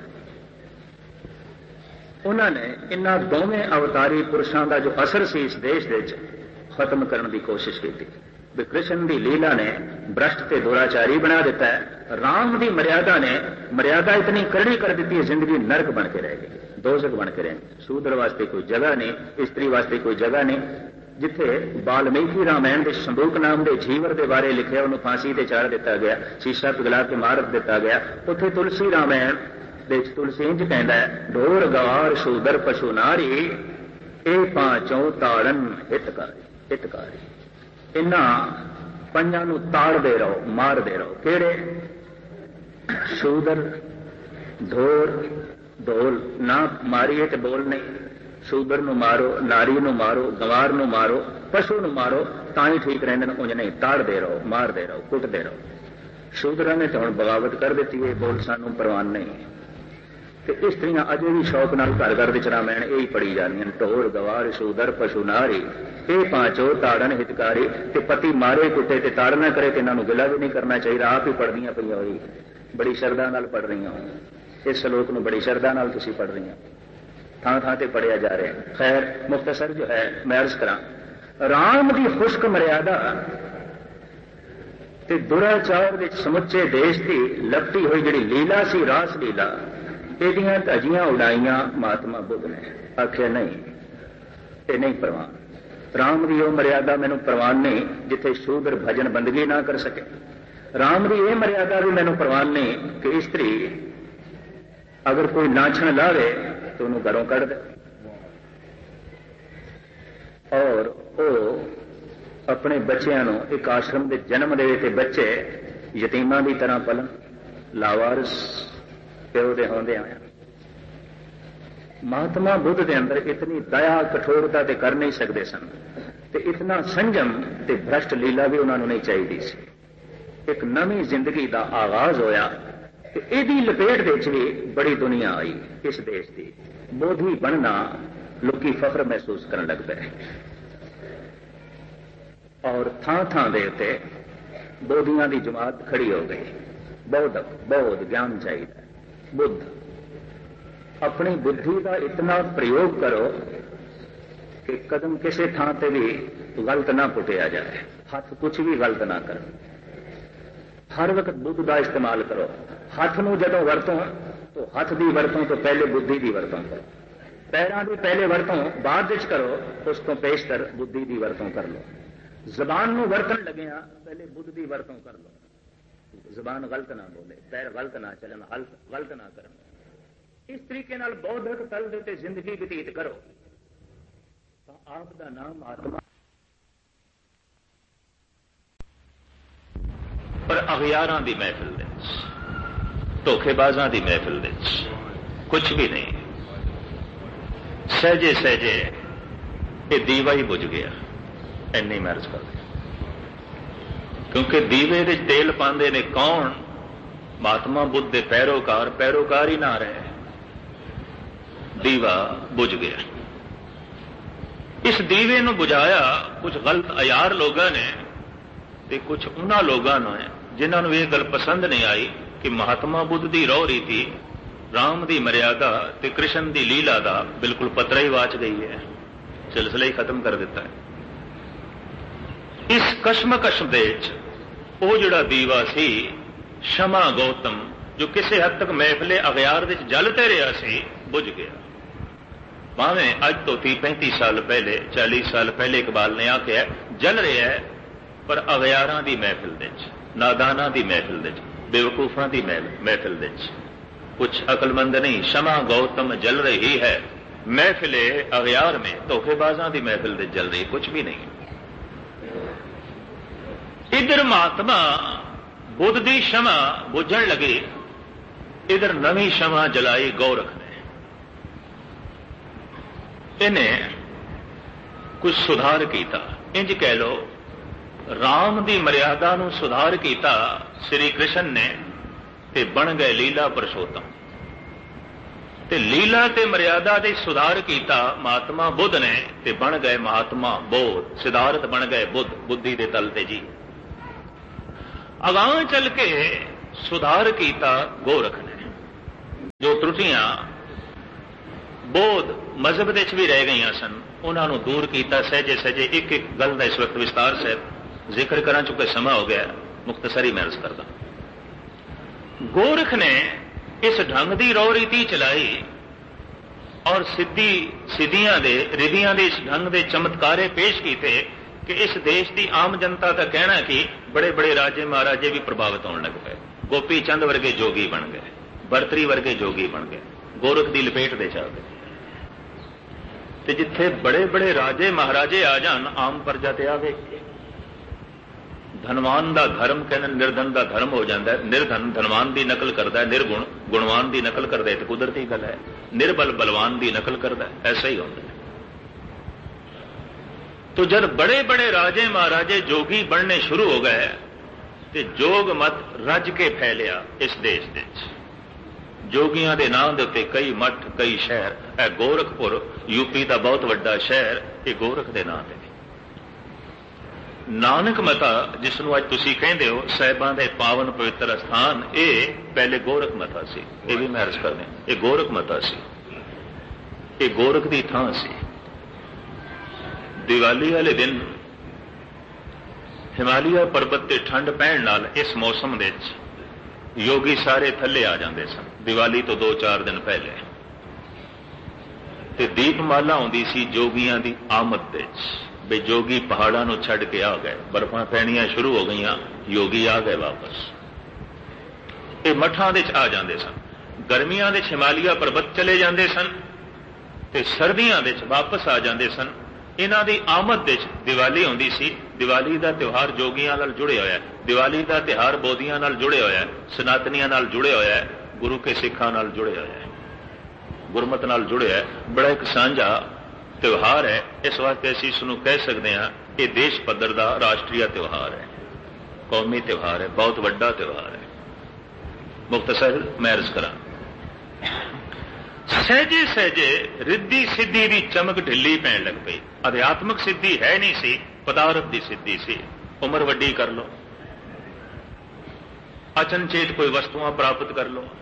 Speaker 1: ਉਹਨਾਂ ਨੇ ਇਹਨਾਂ ਦੋਵੇਂ ਅਵਤਾਰੀ ਪੁਰਸ਼ਾਂ ਦਾ ਜੋ ਅਸਰ ਸੀ ਇਸ ਦੇਸ਼ ਦੇ ਵਿੱਚ ਖਤਮ ਕਰਨ ਦੀ ਕੋਸ਼ਿਸ਼ ਕੀਤੀ। ਵੀ ਕ੍ਰਿਸ਼ਨ ਦੀ ਲੀਲਾ ਨੇ ਭ੍ਰਸ਼ਟ ਤੇ ਦੁਰਾਚਾਰੀ ਬਣਾ ਦਿੱਤਾ ਹੈ, ਰਾਮ ਦੀ ਮਰਿਆਦਾ ਨੇ ਮਰਿਆਦਾ ਇਤਨੀ ਕਰੜੀ ਕਰ ਦਿੱਤੀ ਹੈ, ਜ਼ਿੰਦਗੀ ਨਰਕ ਬਣ ਕੇ ਰਹਿ ਗਈ, ਦੋਜ਼ਖ ਬਣ ਕੇ ਰਹਿ ਗਈ। ਸ਼ੂਦਰ ਵਾਸਤੇ ਕੋਈ ਜਗ੍ਹਾ ਨਹੀਂ, ਇਸਤਰੀ ਵਾਸਤੇ ਕੋਈ ਜਗ੍ਹਾ ਨਹੀਂ। ਜਿੱਥੇ ਵਾਲਮੀਕੀ ਰਾਮਾਇਣ ਦੇ ਸੰਦੂਕ ਨਾਮ ਦੇ ਜੀਵਰ ਦੇ ਬਾਰੇ ਲਿਖਿਆ, ਉਹਨੂੰ ਫਾਂਸੀ ਤੇ ਚਾੜ ਦਿੱਤਾ ਗਿਆ, ਸ਼ੀਸ਼ਾ ਪਿਘਲਾ ਕੇ ਮਾਰ ਦਿੱਤਾ ਗਿਆ। ਉੱਥੇ ਤੁਲਸੀ ਰਾਮਾਇਣ ਦੇ ਵਿੱਚ ਤੁਲਸੀ ਇੰਝ ਕਹਿੰਦਾ ਹੈ, ਢੋਰ ਗਵਾਰ ਸ਼ੂਦਰ ਪਸ਼ੂ ਨਾਰੀ ਇਹ ਪਾਂਚੋਂ ਤਾੜਨ ਹਿਤਕਾਰੀ ਹਿਤਕਾਰੀ। ਇਹਨਾਂ ਪੰਜਾਂ ਨੂੰ ਤਾੜਦੇ ਰਹੋ, ਮਾਰਦੇ ਰਹੋ। ਕਿਹੜੇ? ਸ਼ੂਦਰ, ਢੋਰ, ਢੋਲ ਨਾ ਮਾਰੀਏ ਤੇ ਬੋਲ ਨਹੀਂ, ਸ਼ੂਦਰ ਨੂੰ ਮਾਰੋ, ਨਾਰੀ ਨੂੰ ਮਾਰੋ, ਗਵਾਰ ਨੂੰ ਮਾਰੋ, ਪਸ਼ੂ ਨੂੰ ਮਾਰੋ, ਤਾਂ ਹੀ ਠੀਕ ਰਹਿੰਦੇ ਨੇ, ਉਂਝ ਨਹੀਂ। ਤਾੜਦੇ ਰਹੋ, ਮਾਰਦੇ ਰਹੋ, ਕੁੱਟਦੇ ਰਹੋ। ਸ਼ੂਦਰਾਂ ਨੇ ਤਾਂ ਹੁਣ ਬਗਾਵਤ ਕਰ ਦਿੱਤੀ ਹੈ, ਬੋਲ ਸਾਨੂੰ ਪ੍ਰਵਾਨ ਨਹੀਂ। ਤੇ ਇਸਤਰੀਆਂ ਅਜੇ ਵੀ ਸ਼ੌਕ ਨਾਲ ਘਰ ਘਰ ਵਿੱਚ ਰਾਮਾਇਣ ਇਹੀ ਪੜ੍ਹੀ ਜਾਂਦੀਆਂ ਨੇ, ਢੋਰ ਗਵਾਰ ਸ਼ੂਦਰ ਪਸ਼ੂ ਨਾਰੀ ਇਹ ਪਾਂਚੋ ਤਾੜਨ ਹਿਤਕਾਰੀ। ਤੇ ਪਤੀ ਮਾਰੇ ਕੁੱਟੇ ਤੇ ਤਾੜ ਨਾ ਕਰੇ ਤੇ ਇਹਨਾਂ ਨੂੰ ਗਿਲਾ ਵੀ ਨਹੀਂ ਕਰਨਾ ਚਾਹੀਦਾ, ਆਪ ਹੀ ਪੜ੍ਹਦੀਆਂ ਪਈਆਂ ਹੋਈ, ਬੜੀ ਸ਼ਰਧਾ ਨਾਲ ਪੜ੍ਹ ਰਹੀਆਂ ਹੋ। ਇਸ ਸ਼ਲੋਕ ਨੂੰ ਬੜੀ ਸ਼ਰਧਾ ਨਾਲ ਤੁਸੀਂ ਪੜ੍ਹ ਰਹੀਆਂ, ਥਾਂ ਥਾਂ ਤੇ ਪੜਿਆ ਜਾ ਰਿਹਾ। ਖੈਰ ਮੁਖਤਸਰ ਜੋ ਹੈ ਮੈਂ ਅਰਜ਼ ਕਰਾਂ, ਰਾਮ ਦੀ ਖੁਸ਼ਕ ਮਰਿਆਦਾ ਤੇ ਦੁਰਾਚਾਰ ਵਿੱਚ ਸਮੁੱਚੇ ਦੇਸ਼ ਦੀ ਲਪਟੀ ਹੋਈ ਜਿਹੜੀ ਲੀਲਾ ਸੀ, ਰਾਸ ਲੀਲਾ, ਇਹਦੀਆਂ ਧੱਜੀਆਂ ਉਡਾਈਆਂ ਮਹਾਤਮਾ ਬੁੱਧ ਨੇ। ਆਖਿਆ ਨਹੀਂ, ਇਹ ਨਹੀਂ ਪ੍ਰਵਾਨ। ਰਾਮ ਦੀ ਉਹ ਮਰਿਆਦਾ ਮੈਨੂੰ ਪ੍ਰਵਾਨ ਨਹੀਂ ਜਿੱਥੇ ਸ਼ੂਦਰ ਭਜਨ ਬੰਦਗੀ ਨਾ ਕਰ ਸਕੇ। ਰਾਮ ਦੀ ਇਹ ਮਰਿਆਦਾ ਵੀ ਮੈਨੂੰ ਪ੍ਰਵਾਨ ਨਹੀਂ ਕਿ ਇਸਤਰੀ ਅਗਰ ਕੋਈ ਨਾਛਣ ਲਾਵੇ ਤਾਂ ਉਹਨੂੰ ਘਰੋਂ ਕੱਢ ਦੇ, ਔਰ ਉਹ ਆਪਣੇ ਬੱਚਿਆਂ ਨੂੰ ਇੱਕ ਆਸ਼ਰਮ ਦੇ ਜਨਮ ਦੇਵੇ ਤੇ ਬੱਚੇ ਯਤੀਮਾਂ ਦੀ ਤਰ੍ਹਾਂ ਪਲਣ, ਲਾਵਾਰਸ ਪਿਓ ਦੇ ਹੁੰਦੇ ਆਇਆ। ਮਹਾਤਮਾ ਬੁੱਧ ਦੇ ਅੰਦਰ ਇਤਨੀ ਦਇਆ ਕਠੋਰਤਾ ਤੇ ਕਰ ਨਹੀਂ ਸਕਦੇ ਸਨ, ਤੇ ਇਤਨਾ ਸੰਜਮ ਤੇ ਭ੍ਰਸ਼ਟ ਲੀਲਾ ਵੀ ਉਹਨਾਂ ਨੂੰ ਨਹੀਂ ਚਾਹੀਦੀ ਸੀ। ਇੱਕ ਨਵੀਂ ਜ਼ਿੰਦਗੀ ਦਾ ਆਗਾਜ਼ ਹੋਇਆ ਤੇ ਇਹਦੀ ਲਪੇਟ ਦੇ ਵਿੱਚ ਵੀ ਬੜੀ ਦੁਨੀਆ ਆਈ। ਇਸ ਦੇਸ਼ ਦੀ ਬੋਧੀ ਬਣਨਾ ਲੋਕੀ ਫਖਰ ਮਹਿਸੂਸ ਕਰਨ ਲੱਗ ਪਏ, ਔਰ ਥਾਂ ਥਾਂ ਦੇ ਉੱਤੇ ਬੋਧੀਆਂ ਦੀ ਜਮਾਤ ਖੜੀ ਹੋ ਗਈ। ਬੌਧ ਬੌਧ ਗਿਆਨ ਚਾਹੀਦਾ। ਬੁੱਧ ਆਪਣੀ ਬੁੱਧੀ ਦਾ ਇਤਨਾ ਪ੍ਰਯੋਗ ਕਰੋ ਕਿ ਕਦਮ ਕਿਸੇ ਥਾਂ ਤੇ ਵੀ ਗਲਤ ਨਾ ਪੁੱਟਿਆ ਜਾਏ, ਹੱਥ ਕੁਝ ਵੀ ਗਲਤ ਨਾ ਕਰੋ। ਹਰ ਵਕਤ ਬੁੱਧ ਦਾ ਇਸਤੇਮਾਲ ਕਰੋ। ਹੱਥ ਨੂੰ ਜਦੋਂ ਵਰਤੋਂ ਤਾਂ ਹੱਥ ਦੀ ਵਰਤੋਂ ਤੋਂ ਪਹਿਲੇ ਬੁੱਧੀ ਦੀ ਵਰਤੋਂ ਕਰੋ। ਪੈਰਾਂ ਦੀ ਪਹਿਲੇ ਵਰਤੋਂ ਬਾਅਦ ਵਿੱਚ ਕਰੋ, ਉਸ ਤੋਂ ਪੇਸ਼ਤਰ ਬੁੱਧੀ ਦੀ ਵਰਤੋਂ ਕਰ ਲਓ। ਜ਼ਬਾਨ ਨੂੰ ਵਰਤਣ ਲੱਗਿਆ ਪਹਿਲੇ ਬੁੱਧ ਦੀ ਵਰਤੋਂ ਕਰ ਲਓ। ਜ਼ਬਾਨ ਗਲਤ ਨਾ ਬੋਲੇ, ਪੈਰ ਗਲਤ ਨਾ ਚੱਲਣ, ਹਲਕ ਗਲਤ ਨਾ ਕਰਨ। ਇਸ ਤਰੀਕੇ ਨਾਲ ਬੌਧਿਕ ਤਲ ਦੇ ਉੱਤੇ ਜ਼ਿੰਦਗੀ ਬਤੀਤ ਕਰੋ ਤਾਂ ਆਪ ਦਾ ਨਾਮ ਆਤਮਾ। ਪਰ ਅਗਿਆਰਾਂ ਦੀ ਮਹਿਫਿਲ ਦੇ ਵਿੱਚ, ਧੋਖੇਬਾਜ਼ਾਂ ਦੀ ਮਹਿਫਿਲ ਦੇ ਵਿੱਚ ਕੁਝ ਵੀ ਨਹੀਂ। ਸਹਿਜੇ ਸਹਿਜੇ ਇਹ ਦੀਵਾ ਹੀ ਬੁਝ ਗਿਆ, ਇੰਨੀ ਮਰਜ਼ ਕਰ। ਕਿਉਂਕਿ ਦੀਵੇ ਵਿੱਚ ਤੇਲ ਪਾਉਂਦੇ ਨੇ ਕੌਣ? ਮਹਾਤਮਾ ਬੁੱਧ ਦੇ ਪੈਰੋਕਾਰ, ਪੈਰੋਕਾਰ ਹੀ ਨਾ ਰਹੇ। ਦੀਵਾ ਬੁਝ ਗਿਆ। ਇਸ ਦੀਵੇ ਨੂੰ ਬੁਝਾਇਆ ਕੁਝ ਗਲਤ ਅਯਾਰ ਲੋਕਾਂ ਨੇ ਤੇ ਕੁਝ ਉਹਨਾਂ ਲੋਕਾਂ ਨੇ ਜਿਨ੍ਹਾਂ ਨੂੰ ਇਹ ਗੱਲ ਪਸੰਦ ਨਹੀਂ ਆਈ ਕਿ ਮਹਾਤਮਾ ਬੁੱਧ ਦੀ ਰਹੁ ਰੀਤੀ, ਰਾਮ ਦੀ ਮਰਿਆਦਾ ਤੇ ਕ੍ਰਿਸ਼ਨ ਦੀ ਲੀਲਾ ਦਾ ਬਿਲਕੁਲ ਪਤਰਾ ਹੀ ਵਾਚ ਗਈ ਹੈ, ਸਿਲਸਿਲਾ ਹੀ ਖਤਮ ਕਰ ਦਿੱਤਾ ਹੈ। ਇਸ ਕਸ਼ਮਕਸ਼ ਦੇ ਵਿੱਚ ਉਹ ਜਿਹੜਾ ਦੀਵਾ ਸੀ ਸ਼ਮਾ ਗੌਤਮ, ਜੋ ਕਿਸੇ ਹੱਦ ਤੱਕ ਮਹਿਫਲੇ ਅਗਿਆਰ ਵਿੱਚ ਜਲ ਤੇ ਰਿਹਾ ਸੀ, ਬੁਝ ਗਿਆ। ਭਾਵੇਂ ਅੱਜ ਤੋਂ ਤੀਹ ਪੈਂਤੀ ਸਾਲ ਪਹਿਲੇ, ਚਾਲੀ ਸਾਲ ਪਹਿਲੇ ਇਕਬਾਲ ਨੇ ਆਖਿਆ ਜਲ ਰਿਹਾ ਹੈ, ਪਰ ਅਗਿਆਰਾਂ ਦੀ ਮਹਿਫਿਲ ਦੇ ਵਿੱਚ, ਨਾਦਾਨਾਂ ਦੀ ਮਹਿਫਿਲ ਦੇ ਵਿੱਚ, ਬੇਵਕੂਫਾਂ ਦੀ ਮਹਿਫਿਲ ਦੇ ਵਿੱਚ, ਕੁਛ ਅਕਲਮੰਦ ਨਹੀਂ। ਸ਼ਮਾ ਗੌਤਮ ਜਲ ਰਹੀ ਹੈ महफिले अगयार में धोखेबाजा की महफिल दे चल रही, कुछ भी नहीं। इधर महात्मा बुद्ध की क्षमा बुझण लगे, इधर नवी क्षमा जलाई गौरख ने। इन्हें कुछ सुधार किया, इंज कह लो राम की मर्यादा नूं सुधार किया श्री कृष्ण ने, ते बन गए लीला पुरुषोत्तम। ਤੇ ਲੀਲਾ ਤੇ ਮਰਿਆਦਾ ਦੇ ਸੁਧਾਰ ਕੀਤਾ ਮਹਾਤਮਾ ਬੁੱਧ ਨੇ ਤੇ ਬਣ ਗਏ ਮਹਾਤਮਾ ਬੋਧ। ਸਿਧਾਰਥ ਬਣ ਗਏ ਬੁੱਧ, ਬੁੱਧੀ ਦੇ ਤਲ ਤੇ ਜੀ। ਅਗਾਂਹ ਚੱਲ ਕੇ ਸੁਧਾਰ ਕੀਤਾ ਗੋਰਖ ਨੇ। ਜੋ ਤਰੁੱਟੀਆਂ ਬੋਧ ਮਜ਼ਹਬ ਦੇ ਵਿੱਚ ਵੀ ਰਹਿ ਗਈਆਂ ਸਨ, ਉਹਨਾਂ ਨੂੰ ਦੂਰ ਕੀਤਾ ਸਹਿਜੇ ਸਹਿਜੇ। ਇੱਕ ਇੱਕ ਗੱਲ ਦਾ ਇਸ ਵਕਤ ਵਿਸਤਾਰ ਸਾਹਿਬ ਜ਼ਿਕਰ ਕਰਾਂ, ਚੁੱਕੇ ਸਮਾਂ ਹੋ ਗਿਆ, ਮੁਖਤਸਰੀ ਮੈਂ ਅਰਜ਼ ਕਰਦਾ। ਗੋਰਖ ਨੇ ਇਸ ਢੰਗ ਦੀ ਰੋ ਰੀਤੀ ਚਲਾਈ ਔਰ ਸਿੱਧੀ ਸਿੱਧੀਆਂ ਦੇ ਰਿਧੀਆਂ ਦੇ ਇਸ ਢੰਗ ਦੇ ਚਮਤਕਾਰੇ ਪੇਸ਼ ਕੀਤੇ ਕਿ ਇਸ ਦੇਸ਼ ਦੀ ਆਮ ਜਨਤਾ ਦਾ ਕਹਿਣਾ ਕਿ ਬੜੇ ਬੜੇ ਰਾਜੇ ਮਹਾਰਾਜੇ ਵੀ ਪ੍ਰਭਾਵਿਤ ਹੋਣ ਲੱਗ ਪਏ। ਗੋਪੀ ਚੰਦ ਵਰਗੇ ਜੋਗੀ ਬਣ ਗਏ, ਬਰਤਰੀ ਵਰਗੇ ਜੋਗੀ ਬਣ ਗਏ, ਗੋਰਖ ਦੀ ਲਪੇਟ ਦੇ ਚੱਲ ਗਏ। ਤੇ ਜਿੱਥੇ ਬੜੇ ਬੜੇ ਰਾਜੇ ਮਹਾਰਾਜੇ ਆ ਜਾਣ, ਆਮ ਪ੍ਰਜਾ ਤੇ ਆਵੇ। ਧਨਵਾਨ ਦਾ ਧਰਮ ਕਹਿੰਦੇ ਨਿਰਧਨ ਦਾ ਧਰਮ ਹੋ ਜਾਂਦਾ। ਨਿਰਧਨ ਧਨਵਾਨ ਦੀ ਨਕਲ ਕਰਦਾ, ਨਿਰਗੁਣ ਗੁਣਵਾਨ ਦੀ ਨਕਲ ਕਰਦਾ। ਤੇ ਕੁਦਰਤੀ ਗੱਲ ਹੈ। ਨਿਰਬਲ ਬਲਵਾਨ ਦੀ ਨਕਲ ਕਰਦਾ, ਐਸਾ ਹੀ ਹੁੰਦਾ। तो जब बड़े बड़े राजे महाराजे जोगी बनने शुरू हो गए तो जोग मत रज के फैलिया इस देश दे। जोगियां दे नाम दे उत्ते कई मठ कई शहर। ए गोरखपुर यूपी का बहुत वड्डा शहर, ये गोरख दे नाम ते। नानक मता जिसनों अज तुसीं कहंदे हो साहिबां दे पावन पवित्र स्थान, ये पहले गोरख मता सी। ये भी मैं अर्ज करने, ये गोरख मता सी, ये गोरख दी थां सी। दिवाली वाले दिन हिमालय पर्वत ते ठंड पैण नाल इस मौसम दे योगी सारे थले आ जाते सन। दिवाली तो दो चार दिन पहले ते दीपमाला आउंदी सी जोगियां दी आमद दे। बे जोगी पहाड़ां नूं छड्ड के आ गए, बर्फां पैणियां शुरू हो गईयां, योगी आ गए वापस। ये मठां दे आ जाते सन। गर्मियां दे हिमालय पर्वत चले जाते सन ते सर्दियां दे वापस आ जाते सन। इन्हां दी आमद दे दिवाली आउंदी सी। दिवाली दा त्योहार जोगियां नाल जुड़े होया है। दिवाली दा त्योहार बोधियां नाल जुड़े होया है, सनातनियां नाल जुड़े होया है, गुरु के सिखां नाल जुड़े होया है, गुरमत नाल जुड़े है। बड़ा एक सांझा त्योहार है। इस वास्ते असीं इसनूं कह सकते हैं कि देश पद्धर दा राष्ट्रीय त्योहार है, कौमी त्योहार है, बहुत वड्डा त्योहार है। मुख्तसर मैं अर्ज करां। सहजे सहजे रिद्धि सिद्धि की चमक ढिली पैण लग पई। अध्यात्मक सिद्धि है नहीं सी, पदार्थ की सिद्धि सी। उम्र वड्डी कर लो, अचनचेत कोई वस्तुआं प्राप्त कर लो,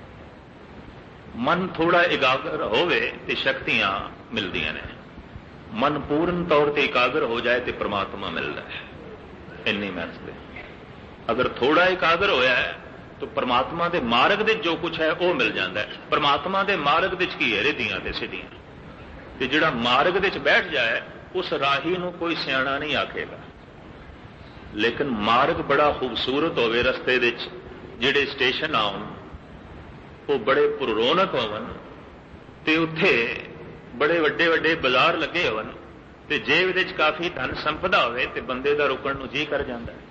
Speaker 1: मन थोड़ा एकाग्र होवे ते शक्तियां मिलदियां ने। मन पूर्ण तौर पर एकाग्र हो जाए तो परमात्मा मिलता है। इन्नी महत्व। अगर थोड़ा एकाग्र होया है तो परमात्मा के मार्ग दे जो कुछ है वह मिल जाता है। परमात्मा के मार्ग दे की है रिधियां ते सिद्धियां। ते जिहड़ा मार्ग दे बैठ जाए उस राही नूं कोई सियाणा नहीं आखेगा। लेकिन मार्ग बड़ा खूबसूरत होवे, रस्ते दे जिहड़े स्टेशन आउण वो बड़े पुररौनक होवन ते उत्थे बड़े वड्डे वड्डे बाजार लगे होवन ते जेब दे काफ़ी धन संपदा होवे ते बंदे दा रुकण नूं जी कर जांदा है।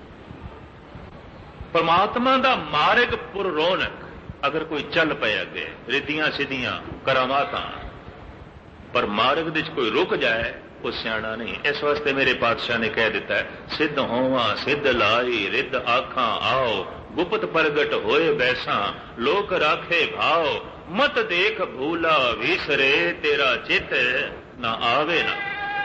Speaker 1: परमात्मा दा मार्ग पुररौनक अगर कोई चल पे अगे रिद्धियां सिद्धियां करामातां, पर मार्ग दे कोई रुक जाए वो सियाणा नहीं। इस वास्ते मेरे पातशाह ने कह दिता है, सिद्ध होवा सिद्ध लाई रिद्ध आखां आओ, गुप्त प्रगट होए बैसा लोक राखे भाव, मत देख भूला विसरे तेरा चित ना आवे ना।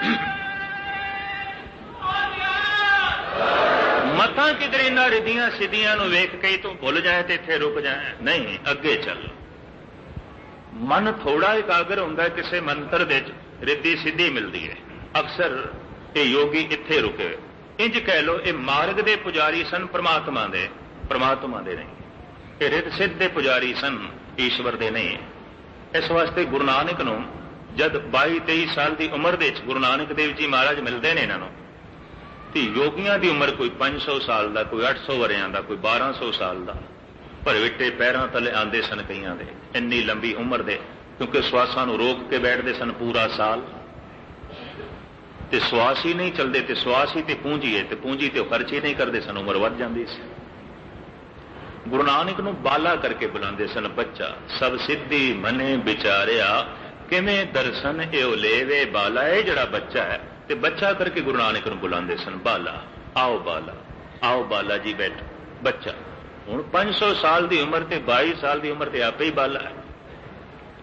Speaker 1: मतां किधर इन्हां रिद्धियां सिद्धियां नूं वेख के तू भुल जाए तो इत्थे रुक जाए, नहीं अगे चल। मन थोड़ा एकाग्र हुंदा है, किसी मंत्र दे रिद्धि सिद्धि मिलती है। अक्सर ये योगी इत्थे रुके। इंज कह लो ये मार्ग दे पुजारी सन, परमात्मा दे परमात्मा दे नहीं। ये रिद्ध सिद्ध दे पुजारी सन, ईश्वर दे नहीं। इस वास्ते गुरु नानक नूं जद बाई तेईस साल की उम्र दे गुरु नानक देव जी महाराज मिलते हैं इन्हों तो योगियां की उम्र कोई पांच सौ साल का, कोई अठ सौ वरियां का, कोई बारह सौ साल का। भरविटे पैरों तले आते सन कईयां दे, इन्नी लंबी उम्र दे, क्योंकि श्वासां नूं रोक के बैठते सन पूरा साल। ते श्वास ही नहीं चलते, तो श्वास ही तो पूंजी है, तो पूंजी तो खर्च ही नहीं करते सन, उम्र वध जाती सी। गुरु नानक नूं बाला करके बुलाते सन, बच्चा सब सिद्धि मने विचारिया किवें दर्शन एओ लेवे बाला। ये जड़ा बच्चा है ते बच्चा करके गुरु नानक नूं बुलाते सन, बाला आओ बाला, आओ बाला जी बैठो। बच्चा हुण पांच सौ साल की उम्र ते बाई साल की उम्र ते आपे ही बाला है।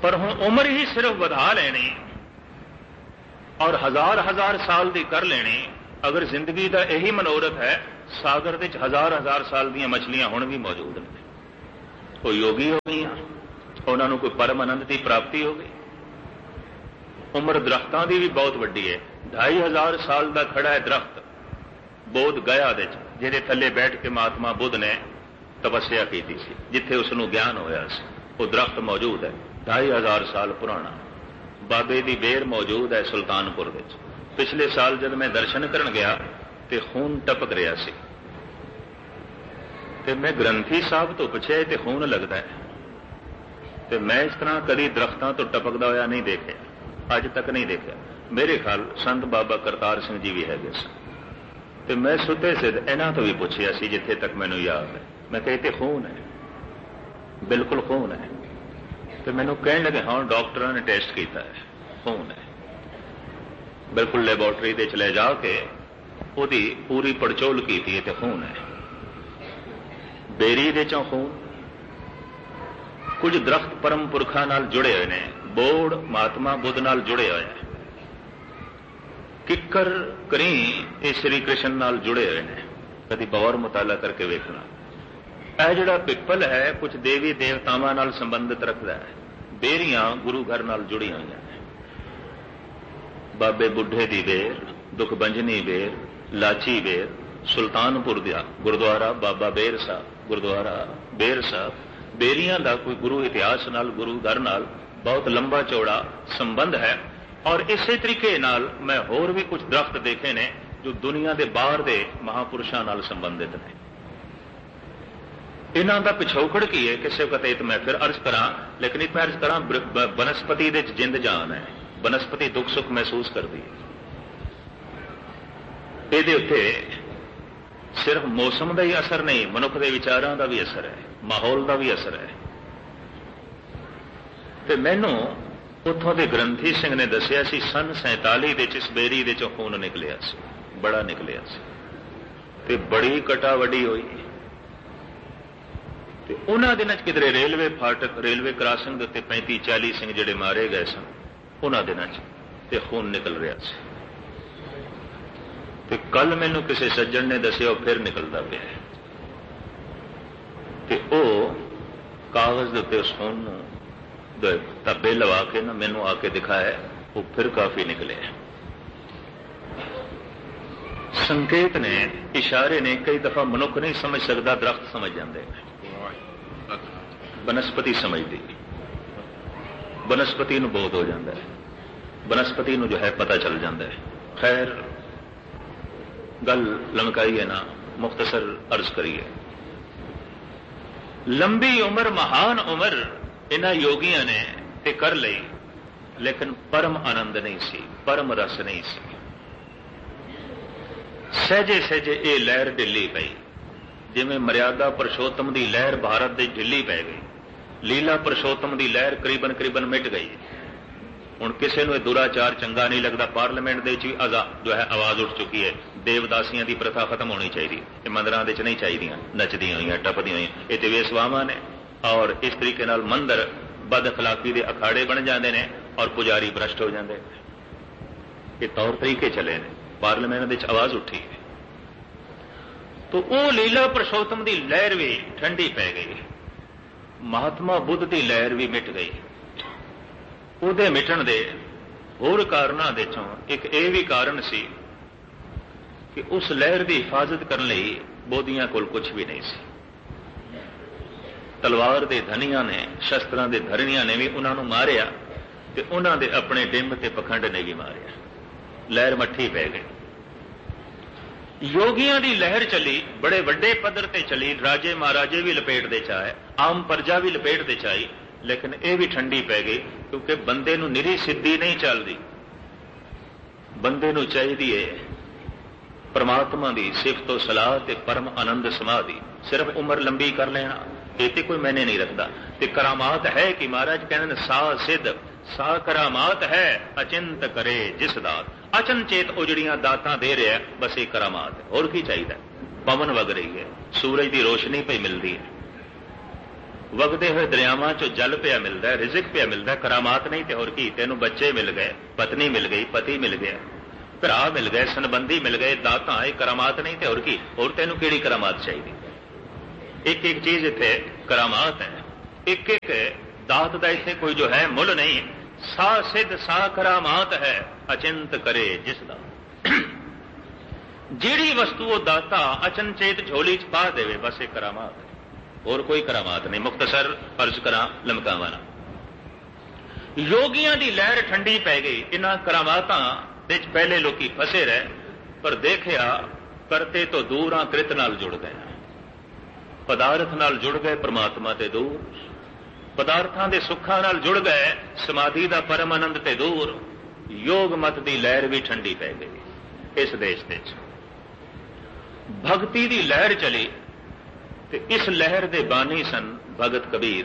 Speaker 2: पर हुण उम्र ही सिर्फ वधा लेनी और हजार हजार साल की कर लेनी। अगर जिंदगी का यही मनोरथ है, सागर के हजार हजार साल दी मछलियां हुण भी मौजूद ने। कोई योगी हो गई, उन्होंने कोई परम आनंद की प्राप्ति हो गई। उम्र दरख्तां की भी बहुत वड्डी है। ढाई हजार साल का खड़ा है दरख्त बोध गया दे, जिहदे थल्ले बैठ के महात्मा बुद्ध ने तपस्या की थी, जिथे उसनूं ज्ञान होया सी। वो दरख्त मौजूद है ढाई हजार साल पुराना। बाबे की बेर मौजूद है सुल्तानपुर विच। पिछले साल जब मैं दर्शन करन गया तो खून टपक रहा सी, ते मैं ग्रंथी साहब तो पुछया ते खून लगता है, ते मैं इस तरह कभी दरख्तां तो टपकदा होया नहीं देखा, अज तक नहीं देखा। मेरे ख्याल संत बाबा करतार सिंह जी भी है। तो मैं सुते सिद्ध इन्हां तो भी पुछया सी, जिथे तक मैनूं याद है। मैं कहते खून है, बिल्कुल खून है। तो मैनूं कहण लगे हाँ डॉक्टरां ने टेस्ट किया है, खून है। बिल्कुल लैबोरेटरी दे ले जाके उहदी पूरी पड़चोल की थी, तो खून है। बेरी दे चों खून। कुछ दरख्त परम पुरखा नाल जुड़े हुए ने, बोड़ महात्मा बुद्ध नाल जुड़े हुए हैं। किकर करी ये श्री कृष्ण नाल जुड़े हुए हैं। कभी गौर मुताला करके वेखना। यह जिहड़ा पिपल है कुछ देवी देवतावां नाल संबंधित रखता है। बेरियां गुरु घर नाल जुड़ी हुई हैं। बाबे बुढ़े दी बेर, दुखबंजनी बेर, लाची बेर, सुल्तानपुर दा गुरुद्वारा बाबा बेर साहब, गुरुद्वारा बेर साहब, बेरियां दा कोई गुरु इतिहास नाल गुरु घर नाल बहुत लंबा चौड़ा संबंध है। और इसे तरीके नाल मैं होर भी कुछ दरख्त देखे ने जो दुनिया के बाहर के महापुरुषों नाल संबंधित ने। इन्हों का पिछोकड़ की है किसी वक्त मैं फिर अर्ज करा, लेकिन एक मैं अर्ज करा बनस्पति दे जिंद जान है। बनस्पति दुख सुख महसूस करती है। ये उत्ते सिर्फ मौसम का ही असर नहीं, मनुख के विचारों का भी असर है, माहौल का भी असर है। तो मैनू उतों के ग्रंथी सिंह ने दसिया सी सन सैंताली दे इस बेरी दे चों खून निकलिया सी, बड़ा निकलिया सी, ते बड़ी कटा वड्डी हुई। ते उन्हां दिनां च किधरे रेलवे फाटक रेलवे क्रॉसिंग के उत्ते पैंती चाली सिंह जिहड़े मारे गए सन, उन्हां दिनां च ते खून निकल रहा सी। ते कल मैनू किसी सज्जन ने दसिया फिर निकलता पिया है। ते ओह कागज के उत्ते उस खून नूं धब्बे लवा के ना मैनू आके दिखाया, वो फिर काफी निकले। संकेत ने, इशारे ने कई दफा मनुख नहीं समझ सकता, दरख्त समझ जाते, बनस्पति समझती, बनस्पति नूं बोध हो जाता है, बनस्पति नूं जो है पता चल जाता है। खैर गल लमकाइए ना, मुख्तसर अर्ज करिए। लंबी उम्र महान उम्र इन्हां योगियों ने ते कर ली, लेकिन परम आनंद नहीं सी, परम रस नहीं सी। सहजे सहजे ये लहर ढिली पई, जिवें मर्यादा पुरुषोत्तम की लहर भारत की ढिली पै गई। लीला पुरुषोत्तम की लहर करीबन करीबन मिट गई। हुण किसी नूं दुराचार चंगा नहीं लगता। पार्लीमेंट दे भी जो है आवाज उठ चुकी है, देवदासियां की प्रथा खत्म होनी चाहिए, मंदिरां दे च नहीं चाहिए नचदियां होईयां टपदियां होईयां, ये ते वेसवावां ने। और इस तरीके नाल मंदिर बद अखलाकी के अखाड़े बन जाते हैं और पुजारी भ्रष्ट हो जाते हैं। ये तौर तरीके चले ने, पार्लीमेंट दे आवाज उठी है। तो वो लीला पुरुषोत्तम की लहर भी ठंडी पै गई, महात्मा बुद्ध की लहर भी मिट गई। उहदे मिटण दे होर कारणों दे चों एक ये भी कारण सी कि उस लहर की हिफाजत करने लई बोधियां कोल कुछ भी नहीं सी। तलवार के धनिया ने, शस्त्रां के धरणिया ने भी उन्होंने मारिया, ते उन्हां दे अपने डिंब ते पखंड ने भी मारिया। लहर मट्ठी पै गई। योगियां दी लहर चली, बड़े वड्डे पद्धर ते चली, राजे महाराजे भी लपेट दे चाहे, आम प्रजा भी लपेट दे चाही, लेकिन यह भी ठंडी पै गई, क्योंकि बंदे नूं निरी सिद्धि नहीं चलती। बंदे नूं चाहिए परमात्मा की सिफत तो सलाह ते परम आनंद समाधि। सिर्फ उम्र लंबी कर लेना ये कोई मैंने नहीं रखता। ते करामात है कि महाराज कहने सा सिद्ध सा करामात है, अचिंत करे जिस दात। अचनचेत वो जड़ियां दातां दे रहा है, बस एक करामात है, और की चाहिए। पवन वग रही है, सूरज की रोशनी पे मिलती है, ਵਗਦੇ ਹੋਏ ਦਰਿਆਵਾਂ ਚੋਂ ਜਲ ਪਿਆ ਮਿਲਦਾ, ਰਿਜ਼ਕ ਪਿਆ ਮਿਲਦਾ, ਕਰਾਮਾਤ ਨਹੀਂ ਤੇ ਹੋਰ ਕੀ। ਤੈਨੂੰ ਬੱਚੇ ਮਿਲ ਗਏ, ਪਤਨੀ ਮਿਲ ਗਈ, ਪਤੀ ਮਿਲ ਗਿਆ, ਭਰਾ ਮਿਲ ਗਏ, ਸੰਬੰਧੀ ਮਿਲ ਗਏ, ਦਾਤਾਂ, ਇਹ ਕਰਾਮਾਤ ਨਹੀਂ ਤੇ ਹੋਰ ਕੀ। ਹੋਰ ਤੈਨੂੰ ਕਿਹੜੀ ਕਰਾਮਾਤ ਚਾਹੀਦੀ? ਇੱਕ ਇੱਕ ਚੀਜ਼ ਇੱਥੇ ਕਰਾਮਾਤ ਹੈ, ਇੱਕ ਇੱਕ ਦਾਤ ਦਾ ਇੱਥੇ ਕੋਈ ਜੋ ਹੈ ਮੁੱਲ ਨਹੀਂ। ਸਾ ਸਿੱਧ ਸਾ ਕਰਾਮਾਤ ਹੈ, ਅਚਿੰਤ ਕਰੇ ਜਿਸ ਦਾ। ਜਿਹੜੀ ਵਸਤੂ ਉਹ ਦਾਤਾ ਅਚਨਚੇਤ ਝੋਲੀ ਚ ਪਾ ਦੇਵੇ, ਬਸ ਇਹ ਕਰਾਮਾਤ ਹੈ, ਹੋਰ ਕੋਈ ਕਰਾਮਾਤ ਨਹੀਂ। ਮੁਖਤਸਰ ਅਰਜ਼ ਕਰਾਂ ਲਮਕਾਵਾਂ ਨਾ, ਯੋਗੀਆਂ ਦੀ ਲਹਿਰ ਠੰਡੀ ਪੈ ਗਈ। ਇਹਨਾਂ ਕਰਾਮਾਤਾਂ ਦੇ ਚ ਪਹਿਲੇ ਲੋਕੀ ਫਸੇ ਰਹੇ, ਪਰ ਦੇਖਿਆ ਕਰਤੇ ਤੋਂ ਦੂਰ ਆ, ਕ੍ਰਿਤ ਨਾਲ ਜੁੜ ਗਏ, ਪਦਾਰਥ ਨਾਲ ਜੁੜ ਗਏ, ਪ੍ਰਮਾਤਮਾ ਤੇ ਦੂਰ, ਪਦਾਰਥਾਂ ਦੇ ਸੁੱਖਾਂ ਨਾਲ ਜੁੜ ਗਏ, ਸਮਾਧੀ ਦਾ ਪਰਮ ਆਨੰਦ ਤੇ ਦੂਰ। ਯੋਗ ਮਤ ਦੀ ਲਹਿਰ ਵੀ ਠੰਡੀ ਪੈ ਗਈ ਇਸ ਦੇਸ਼ ਦੇ ਵਿੱਚ। ਭਗਤੀ ਦੀ ਲਹਿਰ ਚਲੀ ਤੇ ਇਸ ਲਹਿਰ ਦੇ ਬਾਨੀ ਸਨ ਭਗਤ ਕਬੀਰ,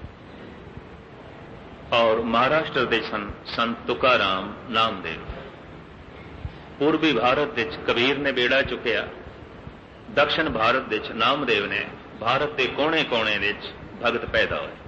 Speaker 2: ਔਰ ਮਹਾਰਾਸ਼ਟਰ ਦੇ ਸਨ ਸੰਤ ਤੁਕਾਰਾਮ ਨਾਮਦੇਵ। ਪੂਰਬੀ ਭਾਰਤ ਵਿੱਚ ਕਬੀਰ ਨੇ ਬੇੜਾ ਚੁੱਕਿਆ, ਦਕਸ਼ਣ ਭਾਰਤ ਵਿੱਚ ਨਾਮਦੇਵ ਨੇ। ਭਾਰਤ ਦੇ ਕੋਨੇ-ਕੋਨੇ ਵਿੱਚ ਭਗਤ ਪੈਦਾ ਹੋਏ,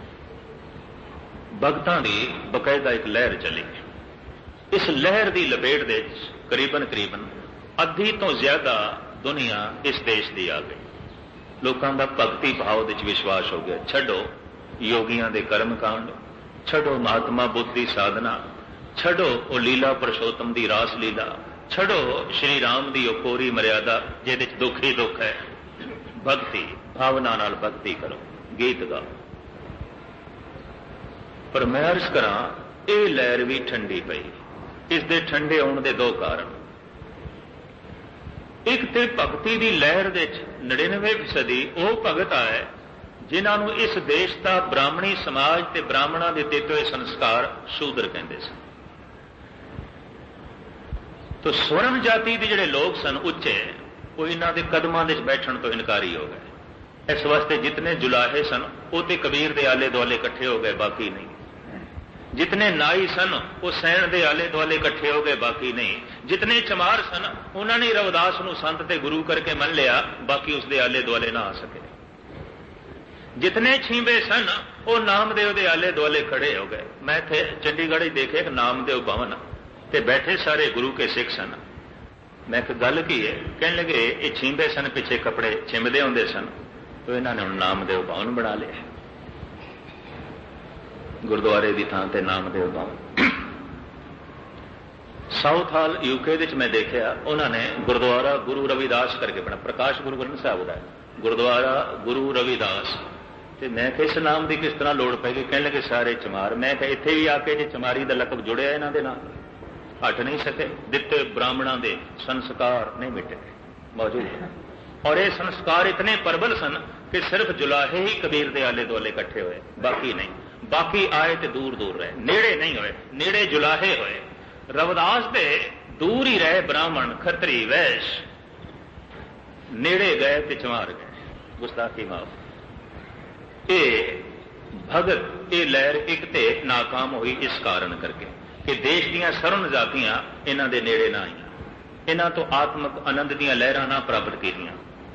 Speaker 2: ਭਗਤਾਂ ਦੀ ਬਕਾਇਦਾ ਇੱਕ ਲਹਿਰ ਚੱਲੀ। ਇਸ ਲਹਿਰ ਦੀ ਲਪੇਟ ਦੇ ਵਿੱਚ ਕਰੀਬਨ ਕਰੀਬਨ ਅੱਧੀ ਤੋਂ ਜ਼ਿਆਦਾ ਦੁਨੀਆ ਇਸ ਦੇਸ਼ ਦੀ ਆ ਗਈ। ਲੋਕਾਂ ਦਾ ਭਗਤੀ ਭਾਵ ਵਿੱਚ ਵਿਸ਼ਵਾਸ ਹੋ ਗਿਆ। ਛੱਡੋ ਯੋਗੀਆਂ ਦੇ ਕਰਮ ਕਾਂਡ, ਛੱਡੋ ਮਹਾਤਮਾ ਬੁੱਧ ਦੀ ਸਾਧਨਾ, ਛੱਡੋ ਉਹ ਲੀਲਾ ਪਰਸ਼ੋਤਮ ਦੀ ਰਾਸ ਲੀਲਾ, ਛੱਡੋ ਸ਼੍ਰੀ ਰਾਮ ਦੀ ਉਹ ਕੋਰੀ ਮਰਿਆਦਾ ਜਿਹਦੇ ਚ ਦੁੱਖ ਹੀ ਦੁੱਖ ਹੈ। ਭਗਤੀ ਭਾਵਨਾ ਨਾਲ ਭਗਤੀ ਕਰੋ, ਗੀਤ ਗਾਓ। ਪਰ ਮੈਂ ਅਰਜ਼ ਕਰਾਂ, ਇਹ ਲਹਿਰ ਵੀ ਠੰਡੀ ਪਈ। ਇਸ ਦੇ ਠੰਡੇ ਹੋਣ ਦੇ ਦੋ ਕਾਰਨ। ਇੱਕ ਤੇ ਭਗਤੀ ਦੀ ਲਹਿਰ ਦੇ ਵਿੱਚ ਨੜਿਨਵੇਂ ਫੀਸਦੀ ਉਹ ਭਗਤ ਆਏ ਜਿਨ੍ਹਾਂ ਨੂੰ ਇਸ ਦੇਸ਼ ਦਾ ਬ੍ਰਾਹਮਣੀ ਸਮਾਜ ਤੇ ਬ੍ਰਾਹਮਣਾਂ ਦੇ ਦਿੱਤੇ ਹੋਏ ਸੰਸਕਾਰ ਸ਼ੂਦਰ ਕਹਿੰਦੇ ਸਨ। ਤੋ ਸਵਰਨ ਜਾਤੀ ਦੇ ਜਿਹੜੇ ਲੋਕ ਸਨ ਉੱਚੇ, ਉਹ ਇਹਨਾਂ ਦੇ ਕਦਮਾਂ ਦੇ ਵਿੱਚ ਬੈਠਣ ਤੋਂ ਇਨਕਾਰੀ ਹੋ ਗਏ। ਇਸ ਵਾਸਤੇ ਜਿਤਨੇ ਜੁਲਾਹੇ ਸਨ ਉਹ ਤੇ ਕਬੀਰ ਦੇ ਆਲੇ ਦੁਆਲੇ ਇਕੱਠੇ ਹੋ ਗਏ, ਬਾਕੀ ਨਹੀਂ। ਜਿਤਨੇ ਨਾਈ ਸਨ ਉਹ ਸੈਣ ਦੇ ਆਲੇ ਦੁਆਲੇ ਇਕੱਠੇ ਹੋ ਗਏ, ਬਾਕੀ ਨਹੀਂ। ਜਿਤਨੇ ਚਮਾਰ ਸਨ ਉਹਨਾਂ ਨੇ ਰਵਿਦਾਸ ਨੂੰ ਸੰਤ ਤੇ ਗੁਰੂ ਕਰਕੇ ਮੰਨ ਲਿਆ, ਬਾਕੀ ਉਸ ਦੇ ਆਲੇ ਦੁਆਲੇ ਨਾ ਆ ਸਕੇ। ਜਿਤਨੇ ਛੀਂਬੇ ਸਨ ਉਹ ਨਾਮਦੇਵ ਦੇ ਆਲੇ ਦੁਆਲੇ ਖੜੇ ਹੋ ਗਏ। ਮੈਂ ਇੱਥੇ ਚੰਡੀਗੜ੍ਹ ਹੀ ਦੇਖੇ ਇੱਕ ਨਾਮਦੇਵ ਭਵਨ ਤੇ ਬੈਠੇ ਸਾਰੇ ਗੁਰੂ ਕੇ ਸਿੱਖ ਸਨ। ਮੈਂ ਕਿਹਾ ਗੱਲ ਕੀ ਹੈ? ਕਹਿਣ ਲੱਗੇ ਇਹ ਛੀਂਬੇ ਸਨ, ਪਿੱਛੇ ਕੱਪੜੇ ਛਿੰਬਦੇ ਹੁੰਦੇ ਸਨ, ਤੇ ਇਹਨਾਂ ਨੇ ਹੁਣ ਨਾਮਦੇਵ ਭਵਨ ਬਣਾ ਲਿਆ, ਗੁਰਦੁਆਰੇ ਦੀ ਥਾਂ ਤੇ ਨਾਮਦੇਵ ਭਵਨ। ਸਾਊਥ ਹਾਲ ਯੂਕੇ ਵਿੱਚ ਮੈਂ ਦੇਖਿਆ, ਉਹਨਾਂ ਨੇ ਗੁਰਦੁਆਰਾ ਗੁਰੂ ਰਵਿਦਾਸ ਕਰਕੇ ਬਣਾ, ਪ੍ਰਕਾਸ਼ ਗੁਰੂ ਗ੍ਰੰਥ ਸਾਹਿਬ ਦਾ ਗੁਰਦੁਆਰਾ ਗੁਰੂ ਰਵਿਦਾਸ। ਤੇ ਮੈਂ ਕਿਹਾ ਇਸ ਨਾਮ ਦੀ ਕਿਸ ਤਰ੍ਹਾਂ ਲੋੜ ਪੈ ਗਈ? ਕਹਿਣ ਲੱਗੇ ਸਾਰੇ ਚਮਾਰ। ਮੈਂ ਕਿਹਾ ਇੱਥੇ ਵੀ ਆ ਕੇ ਜੇ ਚਮਾਰੀ ਦਾ ਲਕਬ ਜੁੜਿਆ ਇਹਨਾਂ ਦੇ ਨਾਲ, ਹਟ ਨਹੀਂ ਸਕੇ। ਦਿੱਤੇ ਬ੍ਰਾਹਮਣਾਂ ਦੇ ਸੰਸਕਾਰ ਨਹੀਂ ਮਿਟੇ, ਮੌਜੂਦ ਹੈ। ਔਰ ਇਹ ਸੰਸਕਾਰ ਇਤਨੇ ਪ੍ਰਬਲ ਸਨ ਕਿ ਸਿਰਫ ਜੁਲਾਹੇ ਹੀ ਕਬੀਰ ਦੇ ਆਲੇ ਦੁਆਲੇ ਇਕੱਠੇ ਹੋਏ, ਬਾਕੀ ਨਹੀਂ। ਬਾਕੀ ਆਏ ਤੇ ਦੂਰ ਦੂਰ ਰਹੇ, ਨੇੜੇ ਨਹੀਂ ਹੋਏ। ਨੇੜੇ ਜੁਲਾਹੇ ਹੋਏ, ਰਵਿਦਾਸ ਦੇ ਦੂਰ ਹੀ ਰਹੇ ਬ੍ਰਾਹਮਣ ਖੱਤਰੀ ਵੈਸ਼, ਨੇੜੇ ਗਏ ਤੇ ਚਮਾਰ ਗਏ। ਗੁਸਤਾਖੀ ਮਾਫ। ਇਹ ਭਗਤ ਇਹ ਲਹਿਰ ਇੱਕ ਤੇ ਨਾਕਾਮ ਹੋਈ ਇਸ ਕਾਰਨ ਕਰਕੇ ਕਿ ਦੇਸ਼ ਦੀਆਂ ਸਰਵਨ ਜਾਤੀਆਂ ਇਹਨਾਂ ਦੇ ਨੇੜੇ ਨਾ ਆਈਆਂ, ਇਹਨਾਂ ਤੋਂ ਆਤਮਿਕ ਆਨੰਦ ਦੀਆਂ ਲਹਿਰਾਂ ਨਾ ਪ੍ਰਾਪਤ ਕੀਤੀਆਂ।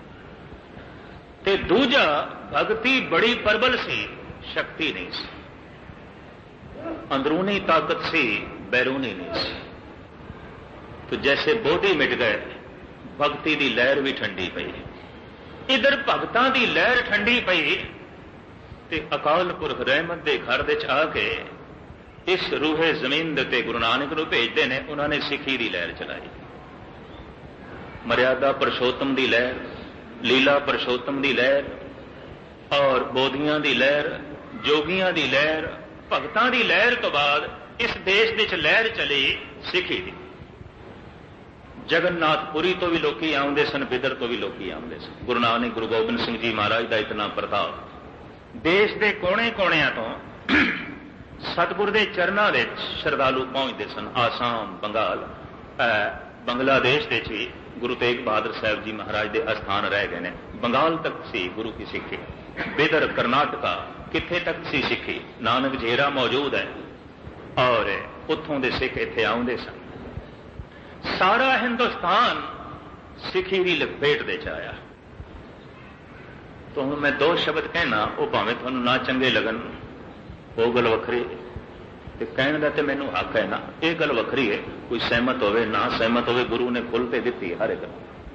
Speaker 2: ਤੇ ਦੂਜਾ, ਭਗਤੀ ਬੜੀ ਪ੍ਰਬਲ ਸੀ, ਸ਼ਕਤੀ ਨਹੀਂ ਸੀ। ਅੰਦਰੂਨੀ ਤਾਕਤ ਸੀ, ਬੈਰੂਨੀ ਨਹੀਂ ਸੀ। तो जैसे बोधी मिट गए, भगती की लहर भी ठंडी पई। इधर भगतां की लहर ठंडी पई ते अकाल पुरख रहमत के घर विच आके इस रूहे जमीन दे ते गुरु नानक नूं भेजदे ने। उन्होंने सिखी की लहर चलाई, मर्यादा परशोत्तम की लहर, लीला परशोत्तम की लहर और बोधियां की लहर, जोगियां की लहर, भगतां की लहर तो बाद इस देश विच लहर चली सिखी की। जगन्नाथपुरी तो भी लोग आउंदे सन, बिदर तो भी लोग आउंदे सन। गुरु नानक गुरु गोबिंद सिंह जी महाराज का इतना प्रताप। देश के कोने कोणियां तो सतगुर के चरणों में श्रद्धालु पहुंचते सन। आसाम, बंगाल, बंगलादेश के भी गुरु तेग बहादुर साहब जी महाराज के अस्थान रह गए हैं। बंगाल तक सी गुरु की सिक्खी, बिदर करनाटका किथे तक सी सिक्खी। नानक झेरा मौजूद है और उत्थों के सिख इत्थे आउंदे सन। सारा हिंदुस्तान सिखी की लपेट दे आया। तो हुण मैं दो शब्द कहना, वो भावें तुहानूं ना चंगे लगन, वो गल वखरी, ते कहण दा ते मैनूं हक है ना, ये गल वखरी है। कोई सहमत होवे ना सहमत होवे, गुरु ने खुल के दित्ती हर एक।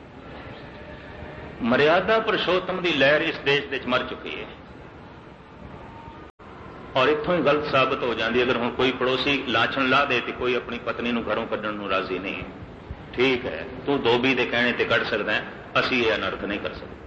Speaker 2: मर्यादा पुरुषोत्तम की लहर इस देश दे मर चुकी है, और इत्थों ही गलत साबित हो जाती। अगर हुण कोई पड़ोसी लाछण ला दे तो कोई अपनी पत्नी नूं घरों कड्ढण नूं राजी नहीं है, ठीक है, तू धोबी दे कहने ते कढ़ सकदा है, असीं ये अनर्थ नहीं कर सकते।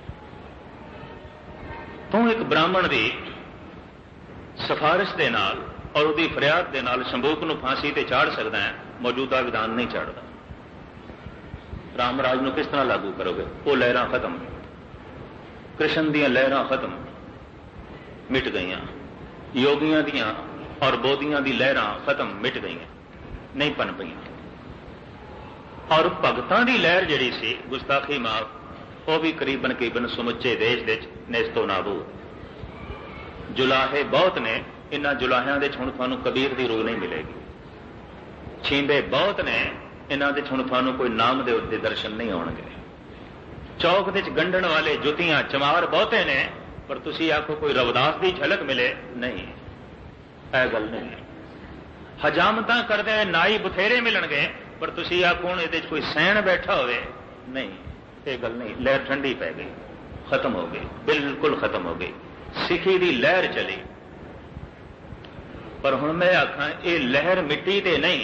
Speaker 2: तू एक ब्राह्मण की सिफारिश दे नाल और उसकी फरियाद दे नाल शंभूक नूं फांसी ते चाड़ सकदा है, मौजूदा विधान नहीं चाड़दा। रामराज नूं किस तरह लागू करोगे? वो लहरां खत्म, कृष्ण दीयां लहरां खत्म, मिट गईयां, योगियां दीयां और बोधियां दी लहरां खत्म, मिट गईयां, नहीं पन पईयां। और भगतां दी लहर जिहड़ी सी गुस्ताखी माफ, वो भी करीबन करीबन समुचे देश दे नेस्तो नाबूद। जुलाहे बहुत ने, इन्हां जुलाहियां दे हुण तुहानूं कबीर दी रूह नहीं मिलेगी। छींबे बहुत ने, इन्हां दे हुण तुहानूं कोई नामदेव दे दर्शन नहीं होणगे। चौक दे गंढण वाले जुतियां चमार बहुते ने, पर तुसी आखो कोई रविदास की झलक मिले, नहीं, यह गल नहीं। हजामतां करदे नाई बथेरे मिलणगे, पर तुसी आखो हुण इहदे कोई सैण बैठा होवे, नहीं, ये गल नहीं। लहर ठंडी पै गई, खत्म हो गई, बिल्कुल खत्म हो गई। सिखी की लहर चली, पर हुण मैं आखां ये लहर मिट्टी ते नहीं,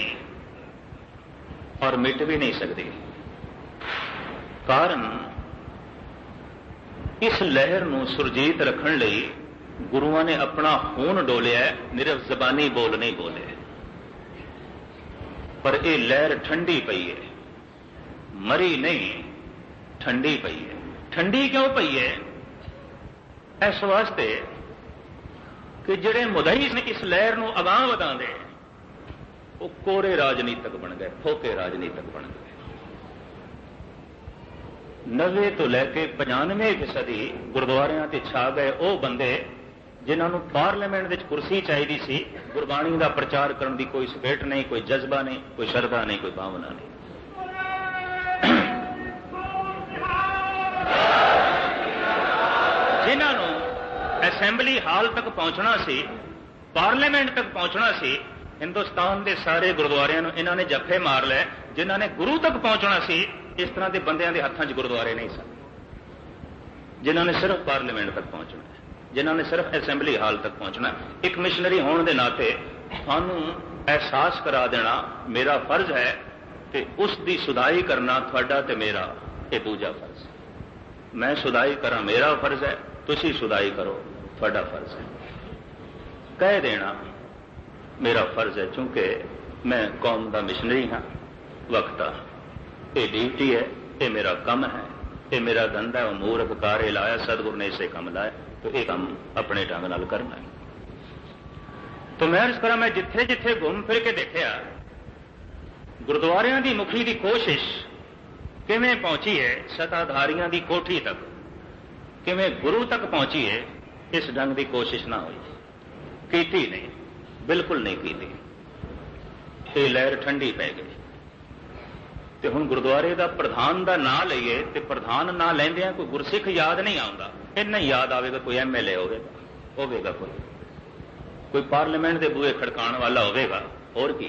Speaker 2: और मिट भी नहीं सकती। कारण इस लहर नूं सुरजीत रखण लई गुरुआं ने अपना खून डोलिया, निरफ जबानी बोल नहीं बोले। पर यह लहर ठंडी पई है, मरी नहीं, ठंडी पई है। ठंडी क्यों पई है? इस वास्ते कि जिहड़े मुदई ने इस लहर नूं अगांह वधांदे, वो कोरे राजनीतिक बन गए, फोके राजनीतिक बन गए। नवे तो लैके पचानवे फीसदी गुरुद्वारियां ते छा गए वो बंदे जिन्हां नूं पार्लीमेंट विच कुर्सी चाहिदी सी, गुरबाणी का प्रचार करने की कोई स्पिरिट नहीं, कोई जज्बा नहीं, कोई श्रद्धा नहीं, कोई भावना नहीं। जिन्हां नूं असैंबली हाल तक पहुंचना सी, पार्लीमेंट तक पहुंचना सी, हिंदुस्तान के सारे गुरुद्वारियां नूं इन्हां ने जफे मार लै। जिन्हां ने गुरु तक पहुंचना सी, इस तरह के बंदियां दे हत्थां च गुरुद्वारे नहीं सन। जिन्हां ने सिर्फ पार्लीमेंट तक पहुंचना है, जिन्हां ने सिर्फ असैंबली हाल तक पहुंचना। एक मिशनरी होने के नाते थानू एहसास करा देना मेरा फर्ज है, कि उसकी सुधाई करना थोड़ा ते मेरा ये दूजा फर्ज है। मैं सुधाई करा, मेरा फर्ज है, तुसी सुधाई करो, थोड़ा फर्ज है। कह देना मेरा फर्ज है, चूंकि मैं कौम का मिशनरी हाँ, वक्ता, ये ड्यूटी है, ये मेरा कम है, ये मेरा धंधा है, अमूर उपकार लाया, सदगुरु ने इसे कम लाया, तो ये काम अपने ढंग नाल करना है। तो मैं अर्ज करा, मैं जिथे जिथे घूम फिर के देखा गुरुद्वारियां दी मुखी की कोशिश किवें पहुंची है सत्ताधारियां दी कोठी तक, किवें गुरु तक पहुंची है, इस ढंग की कोशिश ना हुई, कीती नहीं, बिल्कुल नहीं की। ये लहर ठंडी पै गई। तो हुण गुरुद्वारे का प्रधान का नां लईए, तो प्रधान नां लैंदियां कोई गुरसिख याद नहीं आता, इन्ना याद आएगा कोई एम एल ए होगा होगा कोई कोई पार्लीमेंट के बूहे खड़काने वाला होगा, और की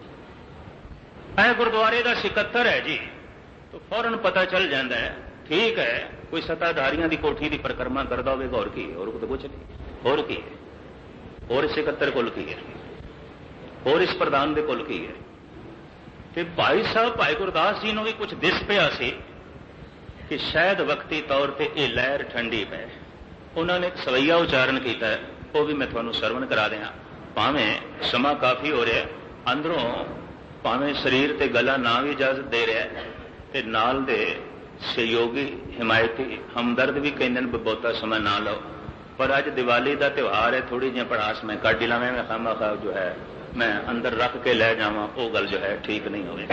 Speaker 2: है गुरुद्वारे का सिकत्तर है जी, तो फौरन पता चल जाता है, ठीक है, कोई सत्ताधारियों की कोठी की परिक्रमा करता होगा, और की और तो कुछ नहीं, और की है, और सिकत्तर कुल की है, और इस प्रधान के कुल की है। तो भाई साहब भाई गुरदास जी ने भी कुछ दिस पिया सी कि शायद वक्ती तौर पर यह लहर ठंडी पै। उन्होंने एक सवैया उच्चारण किया है, वो भी मैं थोड़ा सरवण करा दें। भावें समा काफ़ी हो रहा, अंदरों भावें शरीर ते गला ना भी इजाजत दे रहा है, ते नाल दे सहयोगी हिमायती हमदर्द भी कहते हैं बहुता समय ना लो, पर अज दिवाली का त्यौहार है, थोड़ी जी पड़ास मैं कट ला, मैं खामा खा जो है मैं अंदर रख के लै जावा, वो गल जो है ठीक नहीं होगी।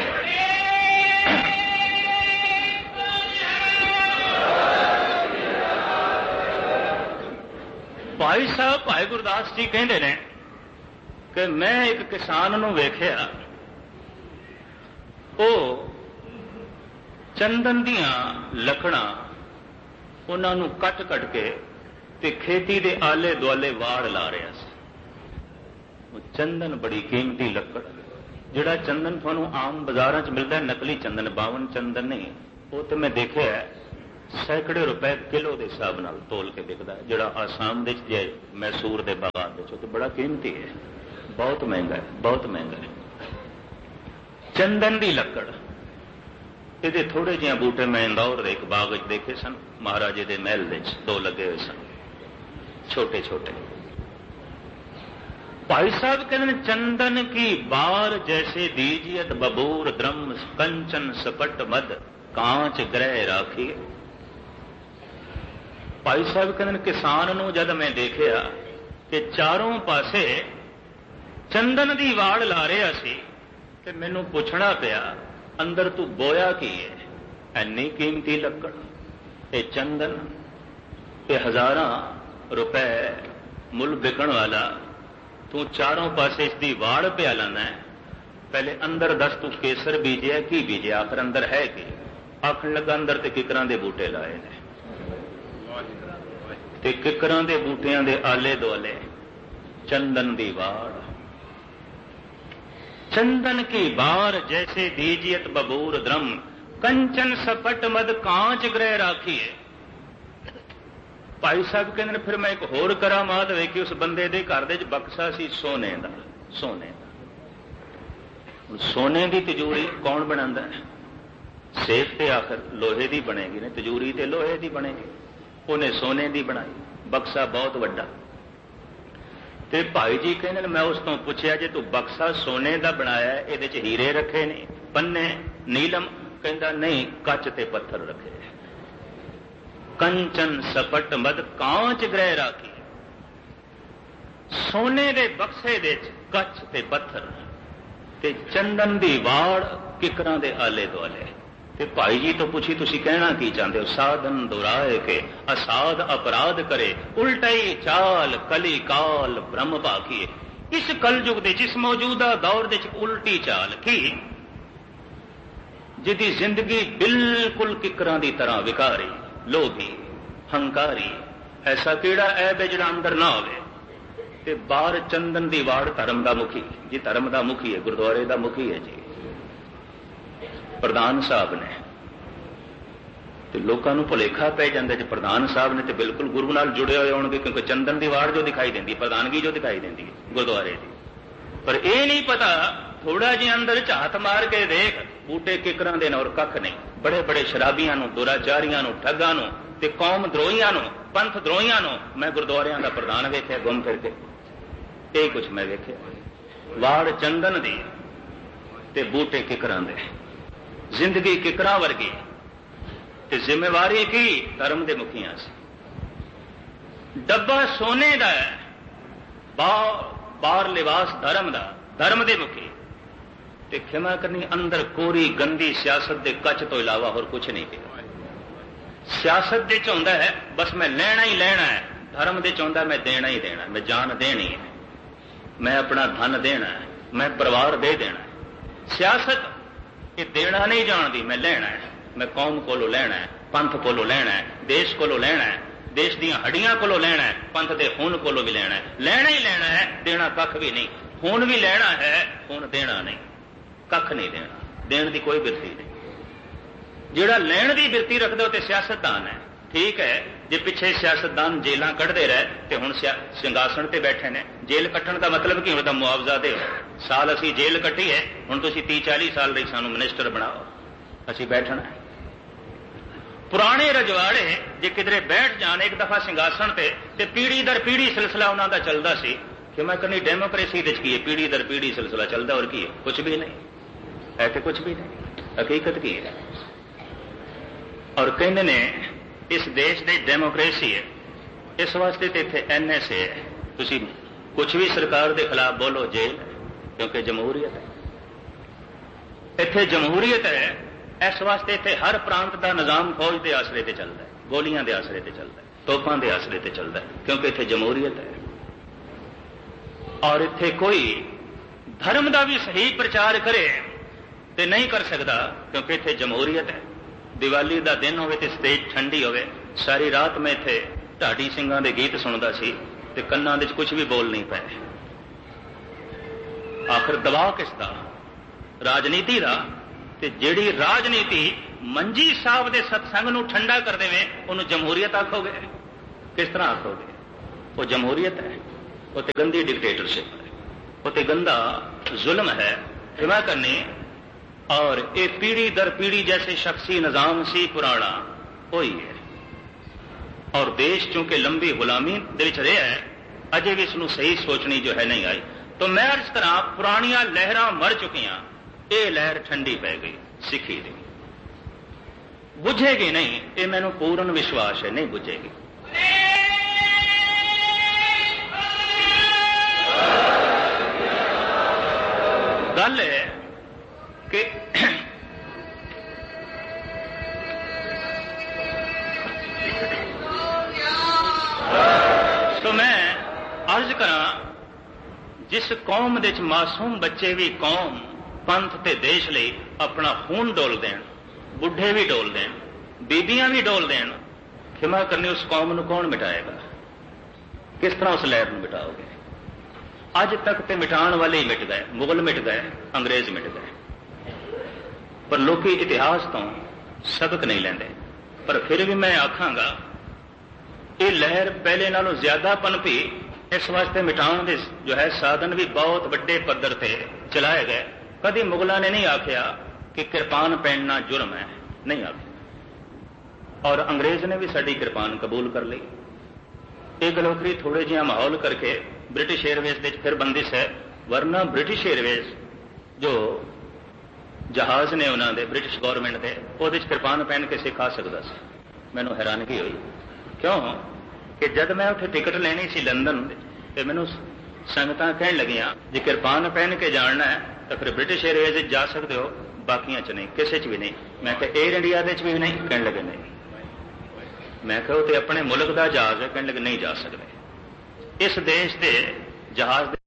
Speaker 2: भाई साहब भाई गुरदास जी कहते हैं कि मैं एक किसान नूं वेखिया, वो चंदन दियां लकड़ां ਉਹਨਾਂ ਨੂੰ ਕੱਟ ਕੱਟ ਕੇ ਤੇ ਖੇਤੀ ਦੇ ਆਲੇ ਦੁਆਲੇ ਵਾੜ ਲਾ ਰਿਹਾ ਸੀ। ਉਹ ਚੰਦਨ ਬੜੀ ਕੀਮਤੀ ਲੱਕੜ, ਜਿਹੜਾ ਚੰਦਨ ਤੁਹਾਨੂੰ ਆਮ ਬਾਜ਼ਾਰਾਂ 'ਚ ਮਿਲਦਾ ਨਕਲੀ ਚੰਦਨ, ਬਾਵਨ ਚੰਦਨ ਨਹੀਂ, ਉਹ ਤੇ ਮੈਂ ਦੇਖਿਆ ਸੈਂਕੜੇ ਰੁਪਏ ਕਿਲੋ ਦੇ ਹਿਸਾਬ ਨਾਲ ਤੋਲ ਕੇ ਵਿਕਦਾ। ਜਿਹੜਾ ਆਸਾਮ ਦੇ ਜੇ ਮੈਸੂਰ ਦੇ ਬਾਗਾਂ ਵਿੱਚ, ਉਹ ਤੇ ਬੜਾ ਕੀਮਤੀ ਹੈ, ਬਹੁਤ ਮਹਿੰਗਾ ਹੈ, ਬਹੁਤ ਮਹਿੰਗਾ ਹੈ। ਚੰਦਨ ਦੀ ਲੱਕੜ, ਇਹਦੇ ਥੋੜੇ ਜਿਹੇ ਬੂਟੇ ਮੈਂ ਇੰਦੌਰ ਦੇ ਇੱਕ ਬਾਗ ਵਿੱਚ ਦੇਖੇ ਸਨ, ਮਹਾਰਾਜੇ ਦੇ ਮਹਿਲ ਵਿੱਚ ਦੋ ਲੱਗੇ ਹੋਏ ਸਨ, ਛੋਟੇ ਛੋਟੇ। भाई साहब कहते चंदन की बार जैसे दीजियत बबूर द्रम कंचन सपट मद कांच ग्रह राखिए। भाई साहब कहते किसान नूं जद मैं देखिया कि चारों पासे चंदन की वाड़ ला रहा सी ते मैनूं पुछना पिया अंदर तू बोया की है? इन्नी कीमती लकड़, ये चंदन ये हजारां रुपए मुल बिकण वाला, तू चारों पासे इसकी वाड़ पिया लाना है। पहले अंदर दस तू केसर बीजिया की बीजिया, आखिर अंदर है कि? आखन लगा अंदर ते किकरां दे बूटे लाए ने, ते किकरां दे बूटियां दे आले दुआले चंदन दी वाड़। चंदन की बार जैसे दीजियत बबूर द्रम कंचन सपट मद कांच ग्रह राखिए। भाई साहब कहते फिर मैं एक होर करामात वेखी, उस बंदे दे घर दे बक्सा सी सोने दा, सोने दा। सोने की तिजोरी कौन बनांदा है? सेफ ते आखिर लोहे की बनेगी ने, तिजोरी ते लोहे की बनेगी, उन्हें सोने की बनाई, बक्सा बहुत वड्डा। ते भाई जी कहने मैं उस तो पूछया जे तू बक्सा सोने का बनाया, ये हीरे रखे ने, पन्ने नीलम? कहता नहीं, कच ते पत्थर रखे। कंचन सपट मद कांच ग्रह राखी। सोने दे बक्से दे कच ते पत्थर ते चंदन दी वाड़ किकरां दे आले दुआले। ते भाई जी तो पूछी तुसी कहना की चाहते हो? साधन दुराए के असाध अपराध करे, उल्टाई चाल कली काल ब्रह्म भाखिए। इस कलयुग दे जिस मौजूदा दौर दे उल्टी चाल की, जिहदी जिंदगी बिल्कुल किकरां दी तरह विकारी, लोभी, हंकारी, ऐसा केड़ा ऐब है जिहड़ा अंदर ना होवे। ते बाहर चंदन दी वाड़ धर्म दा मुखी जी, धर्म दा मुखी है, गुरुद्वारे दा मुखी है जी, प्रधान साहब ने। ते लोकां नूं भुलेखा पै जांदा जी प्रधान साहब ने ते बिल्कुल गुरु नाल जुड़े होए होणगे, क्योंकि चंदन दी वाड़ जो दिखाई देंदी, प्रधानगी जो दिखाई देंदी है गुरुद्वारे दी। पर यह नहीं पता, थोड़ा जिहा अंदर झात मार के देख, बूटे किकरां दे और कख नहीं। बड़े बड़े शराबियां नूं, दुराचारियां नूं, ठगां नूं ते कौम द्रोहियां नूं, पंथ द्रोहियां नूं मैं गुरुद्वारियां दा प्रधान वेखिया घुम फिर के, यही कुछ मैं वेखिया। वाड़ चंदन दी ते बूटे किकरां दे, जिंदगी किकरां वर्गी ते जिम्मेवारी की धर्म दे मुखियां सी। डब्बा सोने दा है, बाहर लिबास धर्म दा, धर्म दे मुखी ते खिमा करनी अंदर कोरी गंदी सियासत दे कच तो इलावा होर कुछ नहीं किया। सियासत दे चाहुंदा है बस मैं लेना ही लेना है, धर्म दे चाहुंदा मैं देना ही देना, मैं जान देनी है, मैं अपना धन देना है, मैं परिवार दे देना है। सियासत ये देना नहीं जानती, मैं लेना है, मैं कौम कोलों लेना है, पंथ कोलों लेना है, देश कोलों लेना है, देश दी हड्डियां कोलों लेना है, पंथ दे खून कोलों भी लेना है। लेना ही लेना है, देना कख भी नहीं। खून भी लेना है, खून देना नहीं, कख नहीं देना, देने की कोई बिरती नहीं। जिहड़ा लैण की बिरती रखदे ते सियासतदान है, ठीक है। जे पिछे सियासतदान जेलां कढ़दे रहे ते हुण सिंघासन ते बैठे ने, जेल कट्टण का मतलब की होता? मुआवजा दे, साल असी जेल कट्टी है, हुण तुसीं तीह चाली साल लई सानूं मिनिस्टर बनाओ, असी बैठना है। पुराने रजवाड़े जे किधरे बैठ जान एक दफा सिंघासन ते, ते पीढ़ी दर पीढ़ी सिलसिला उन्हां दा चलदा सी कि मैं कहनी डेमोक्रेसी दे की है, पीढ़ी दर पीढ़ी सिलसिला चलदा, और की है? कुछ भी नहीं है, तो कुछ भी नहीं, हकीकत की है। और कहने ने इस देश की डेमोक्रेसी है, इस वास्ते तो इतने एन एस ए है, तुसी कुछ भी सरकार के खिलाफ बोलो जेल, क्योंकि जमहूरीयत है। इत्थे जमहूरीयत है, इस वास्ते इत्थे हर प्रांत का निजाम फौज के आसरे ते चलता है, गोलियां के आसरे ते चलता है, तोपां के आसरे ते चलता है, क्योंकि इत्थे जमहूरीयत है। और इत्थे कोई धर्म का भी सही प्रचार करे तो नहीं कर सकता, क्योंकि इत्थे जमहूरीयत है। दिवाली का दिन होवे ते स्टेज ठंडी होवे सारी रात मैं इत्थे ढाडी ਸਿੰਘਾਂ ਦੇ गीत सुनता सी ते कन्नां दे कुछ भी बोल नहीं पाए। आखिर दबाव किसदा? राजनीति का। ते जिहड़ी राजनीति मंजी साहब के सत्संग नूं ठंडा कर देवे उन्होंने जमहूरीयत आखोगे? किस तरह आखोगे? वो जमहूरीयत है, वो तो गंदी डिक्टेटरशिप है, वो तो गंदा जुल्म है। हिमा करनी और ये पीढ़ी दर पीढ़ी जैसे शख्सी निजाम सी पुराना वही है। और देश चूंकि लंबी गुलामी दे विच रहा है, अजे भी इसनूं सही सोचनी जो है नहीं आई। तो मैं इस तरह पुरानियां लहरां मर चुकियां, ये लहर ठंडी पै गई सिखी दी। बुझेगी नहीं, ये मैनूं पूर्ण विश्वास है, नहीं बुझेगी। गल है कि तो मैं अर्ज करा, जिस कौम दे मासूम बच्चे भी कौम पंथ ते देश लिए अपना खून डोल देन, बुढ़े भी डोल देन, बीबियां भी डोल देन, खिमा करनी उस कौम नूं कौन मिटाएगा? किस तरह उस लहर नूं मिटाओगे? अज तक तो मिटाण वाले ही मिट गए, मुगल मिट गए, अंग्रेज मिट गए, पर लोग इतिहास तो सबक नहीं लेंदे। पर फिर भी मैं आखांगा ये लहर पहले नालों ज्यादा पनपी, इस वास्ते मिटाण दे जो है साधन भी बहुत बड़े पद्धर से चलाए गए। कभी मुगलों ने नहीं आख्या कि किरपान पहनना जुर्म है, नहीं आख्या। और अंग्रेज ने भी साड़ी किरपान कबूल कर ली। एक गलोकरी थोड़े जिहा माहौल करके ब्रिटिश एयरवेज दे फिर बंदिश है, वरना ब्रिटिश एयरवेज जो जहाज ने उन्होंने ब्रिटिश गौरमेंट के वो किरपान पहन के सिखा सकता सी। मैनू हैरानगी हुई, क्यों कि जब मैं उठे टिकट लेनी सी लंदन, तो मैनू संगतां कहन लगियां जे किरपान पहन के जाना है तो फिर ब्रिटिश एयरवेज जा सकते हो, बाकियां च नहीं, किसी च भी नहीं। मैं कहा एयर इंडिया दे च भी नहीं, कहने लगे नहीं। मैं कहा तो अपने मुल्क का जहाज है, कहने लगे नहीं जा सकते। इस देश के जहाज दे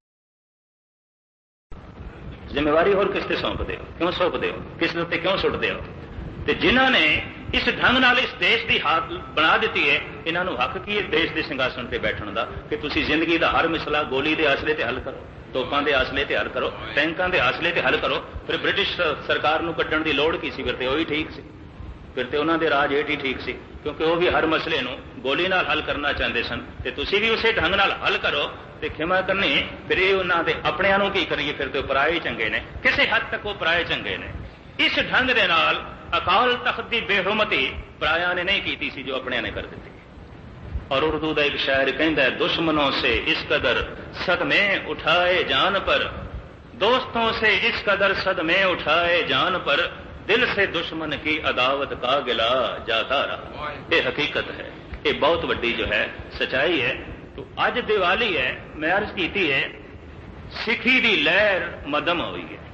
Speaker 2: जिम्मेवारी होर किस ते सौंप दे हो? क्यों सौंप दे हो? किस उत्ते क्यों सुटते हो? तो जिन्हों ने इस ढंग नाल इस देश की हालत बना दी है, इन्हों हक की है देश के सिंघासन पर बैठने का कि तुसी जिंदगी का हर मसला गोली के आसले ते हल करो, तोपां के आसले ते हल करो, टैंकां के आसले ते हल करो। फिर ब्रिटिश सरकार नूं कड्ढण की लोड़ की सी? फिर तो वही ठीक सी, फिर तो उन्होंने राज हेठ ही ठीक सी, क्योंकि वह भी हर मसले नूं गोली नाल हल करना चाहते सन। ते तुसी भी उसे ढंग नाल हल करो ते खिमा करनी। फिर ये उन्होंने अपनिਆਂ नूं की करिए? फिर तो पराए चंगे ने, किसी हद तक वो पराए चंगे ने। इस ढंग दे नाल अकाल तख्त की बेहुरमती पराया ने नहीं की सी, जो अपने ने कर दी। और उर्दू का एक शायर कहता है, दुश्मनों से इस कदर सदमे उठाए जान पर, दोस्तों से इस कदर सदमे उठाए जान पर, दिल से दुश्मन की अदावत का गिला जाता रहा। ये हकीकत है, ये बहुत बड़ी जो है सच्चाई है। तो अज दिवाली है, मैं अर्ज की है सिखी की लहर मदम हुई है।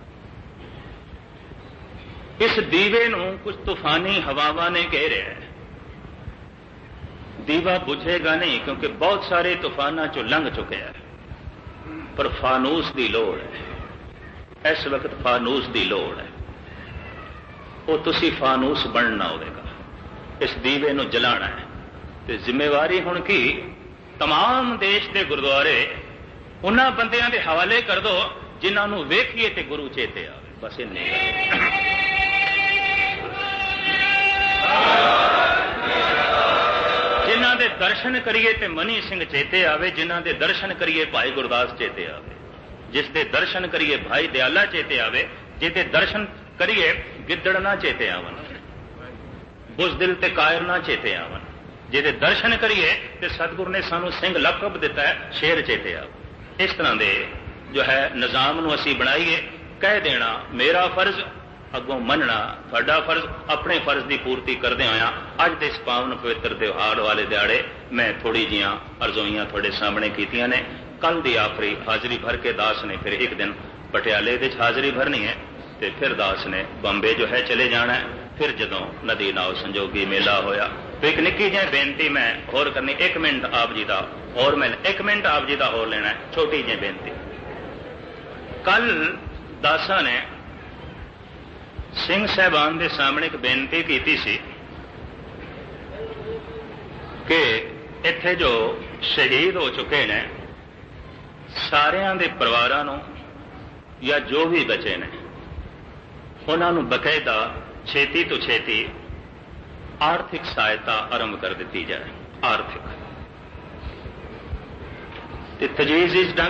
Speaker 2: इस दीवे नूं कुछ तूफानी हवावां ने घेरिया है। दीवा बुझेगा नहीं, क्योंकि बहुत सारे तूफाना चो लंघ चुके हैं, पर फानूस की लोड़ है। इस वक्त फानूस की लोड़ है, वो तुसी फानूस बनना होगा, इस दीवे नूं जलाना है। तो जिम्मेवारी हुण की तमाम देश के गुरुद्वारे उन्हां बंदियां दे हवाले कर दो जिन्हां नूं वेखीए ते गुरु चेते आवे। बस इन्नी जिन्हां दे दर्शन करिए ते मनी सिंह चेते आवे, जिन्हां दे दर्शन करिए भाई गुरदास चेते आवे, जिस दे दर्शन करिए भाई दयाला चेते आवे, जिहदे दर्शन करिए गिद्दड़ ना चेते आवन, बुज़दिल ते कायर ना चेते आवन, जिहदे दर्शन करिए ते सतगुरु ने सानू सिंह लकब दिता है, शेर चेते आवे। इस तरह दे जो है निजाम नूं असीं बनाईए। कह देना मेरा फर्ज, अगों मनना तुहाडा फर्ज। अपने फर्ज की पूर्ति करदे आया अज दे इस पावन पवित्र त्योहार वाले दिहाड़े मैं थोड़ी जिहियां अर्जोइयां तुहाडे सामने कीतियां ने। कल दी आखिरी हाजरी भर के दास ने फिर एक दिन पटियाले दे हाजरी भरनी है, तो फिर दास ने बंबे जो है चले जाना है। फिर जदों नदी नाव संजोगी मेला होया, तो एक निक्की जी बेनती मैं होर करनी, एक मिनट आप जी का और मैं एक मिनट आप जी का होर लेना है, छोटी जी बेनती। कल दासा ने सिंह साहबान के सामने एक बेनती की सी कि ਇੱਥੇ जो शहीद हो चुके ने ਸਾਰਿਆਂ ਦੇ ਪਰਿਵਾਰਾਂ ਨੂੰ ਜਾਂ ਜੋ ਵੀ ਬਚੇ ਨੇ ਉਹਨਾਂ ਨੂੰ ਬਕਾਇਦਾ ਛੇਤੀ ਤੋਂ ਛੇਤੀ ਆਰਥਿਕ ਸਹਾਇਤਾ ਆਰੰਭ ਕਰ ਦਿੱਤੀ ਜਾਏ। ਆਰਥਿਕ ਤੇ ਤਜਵੀਜ਼ ਇਸ ਢੰਗ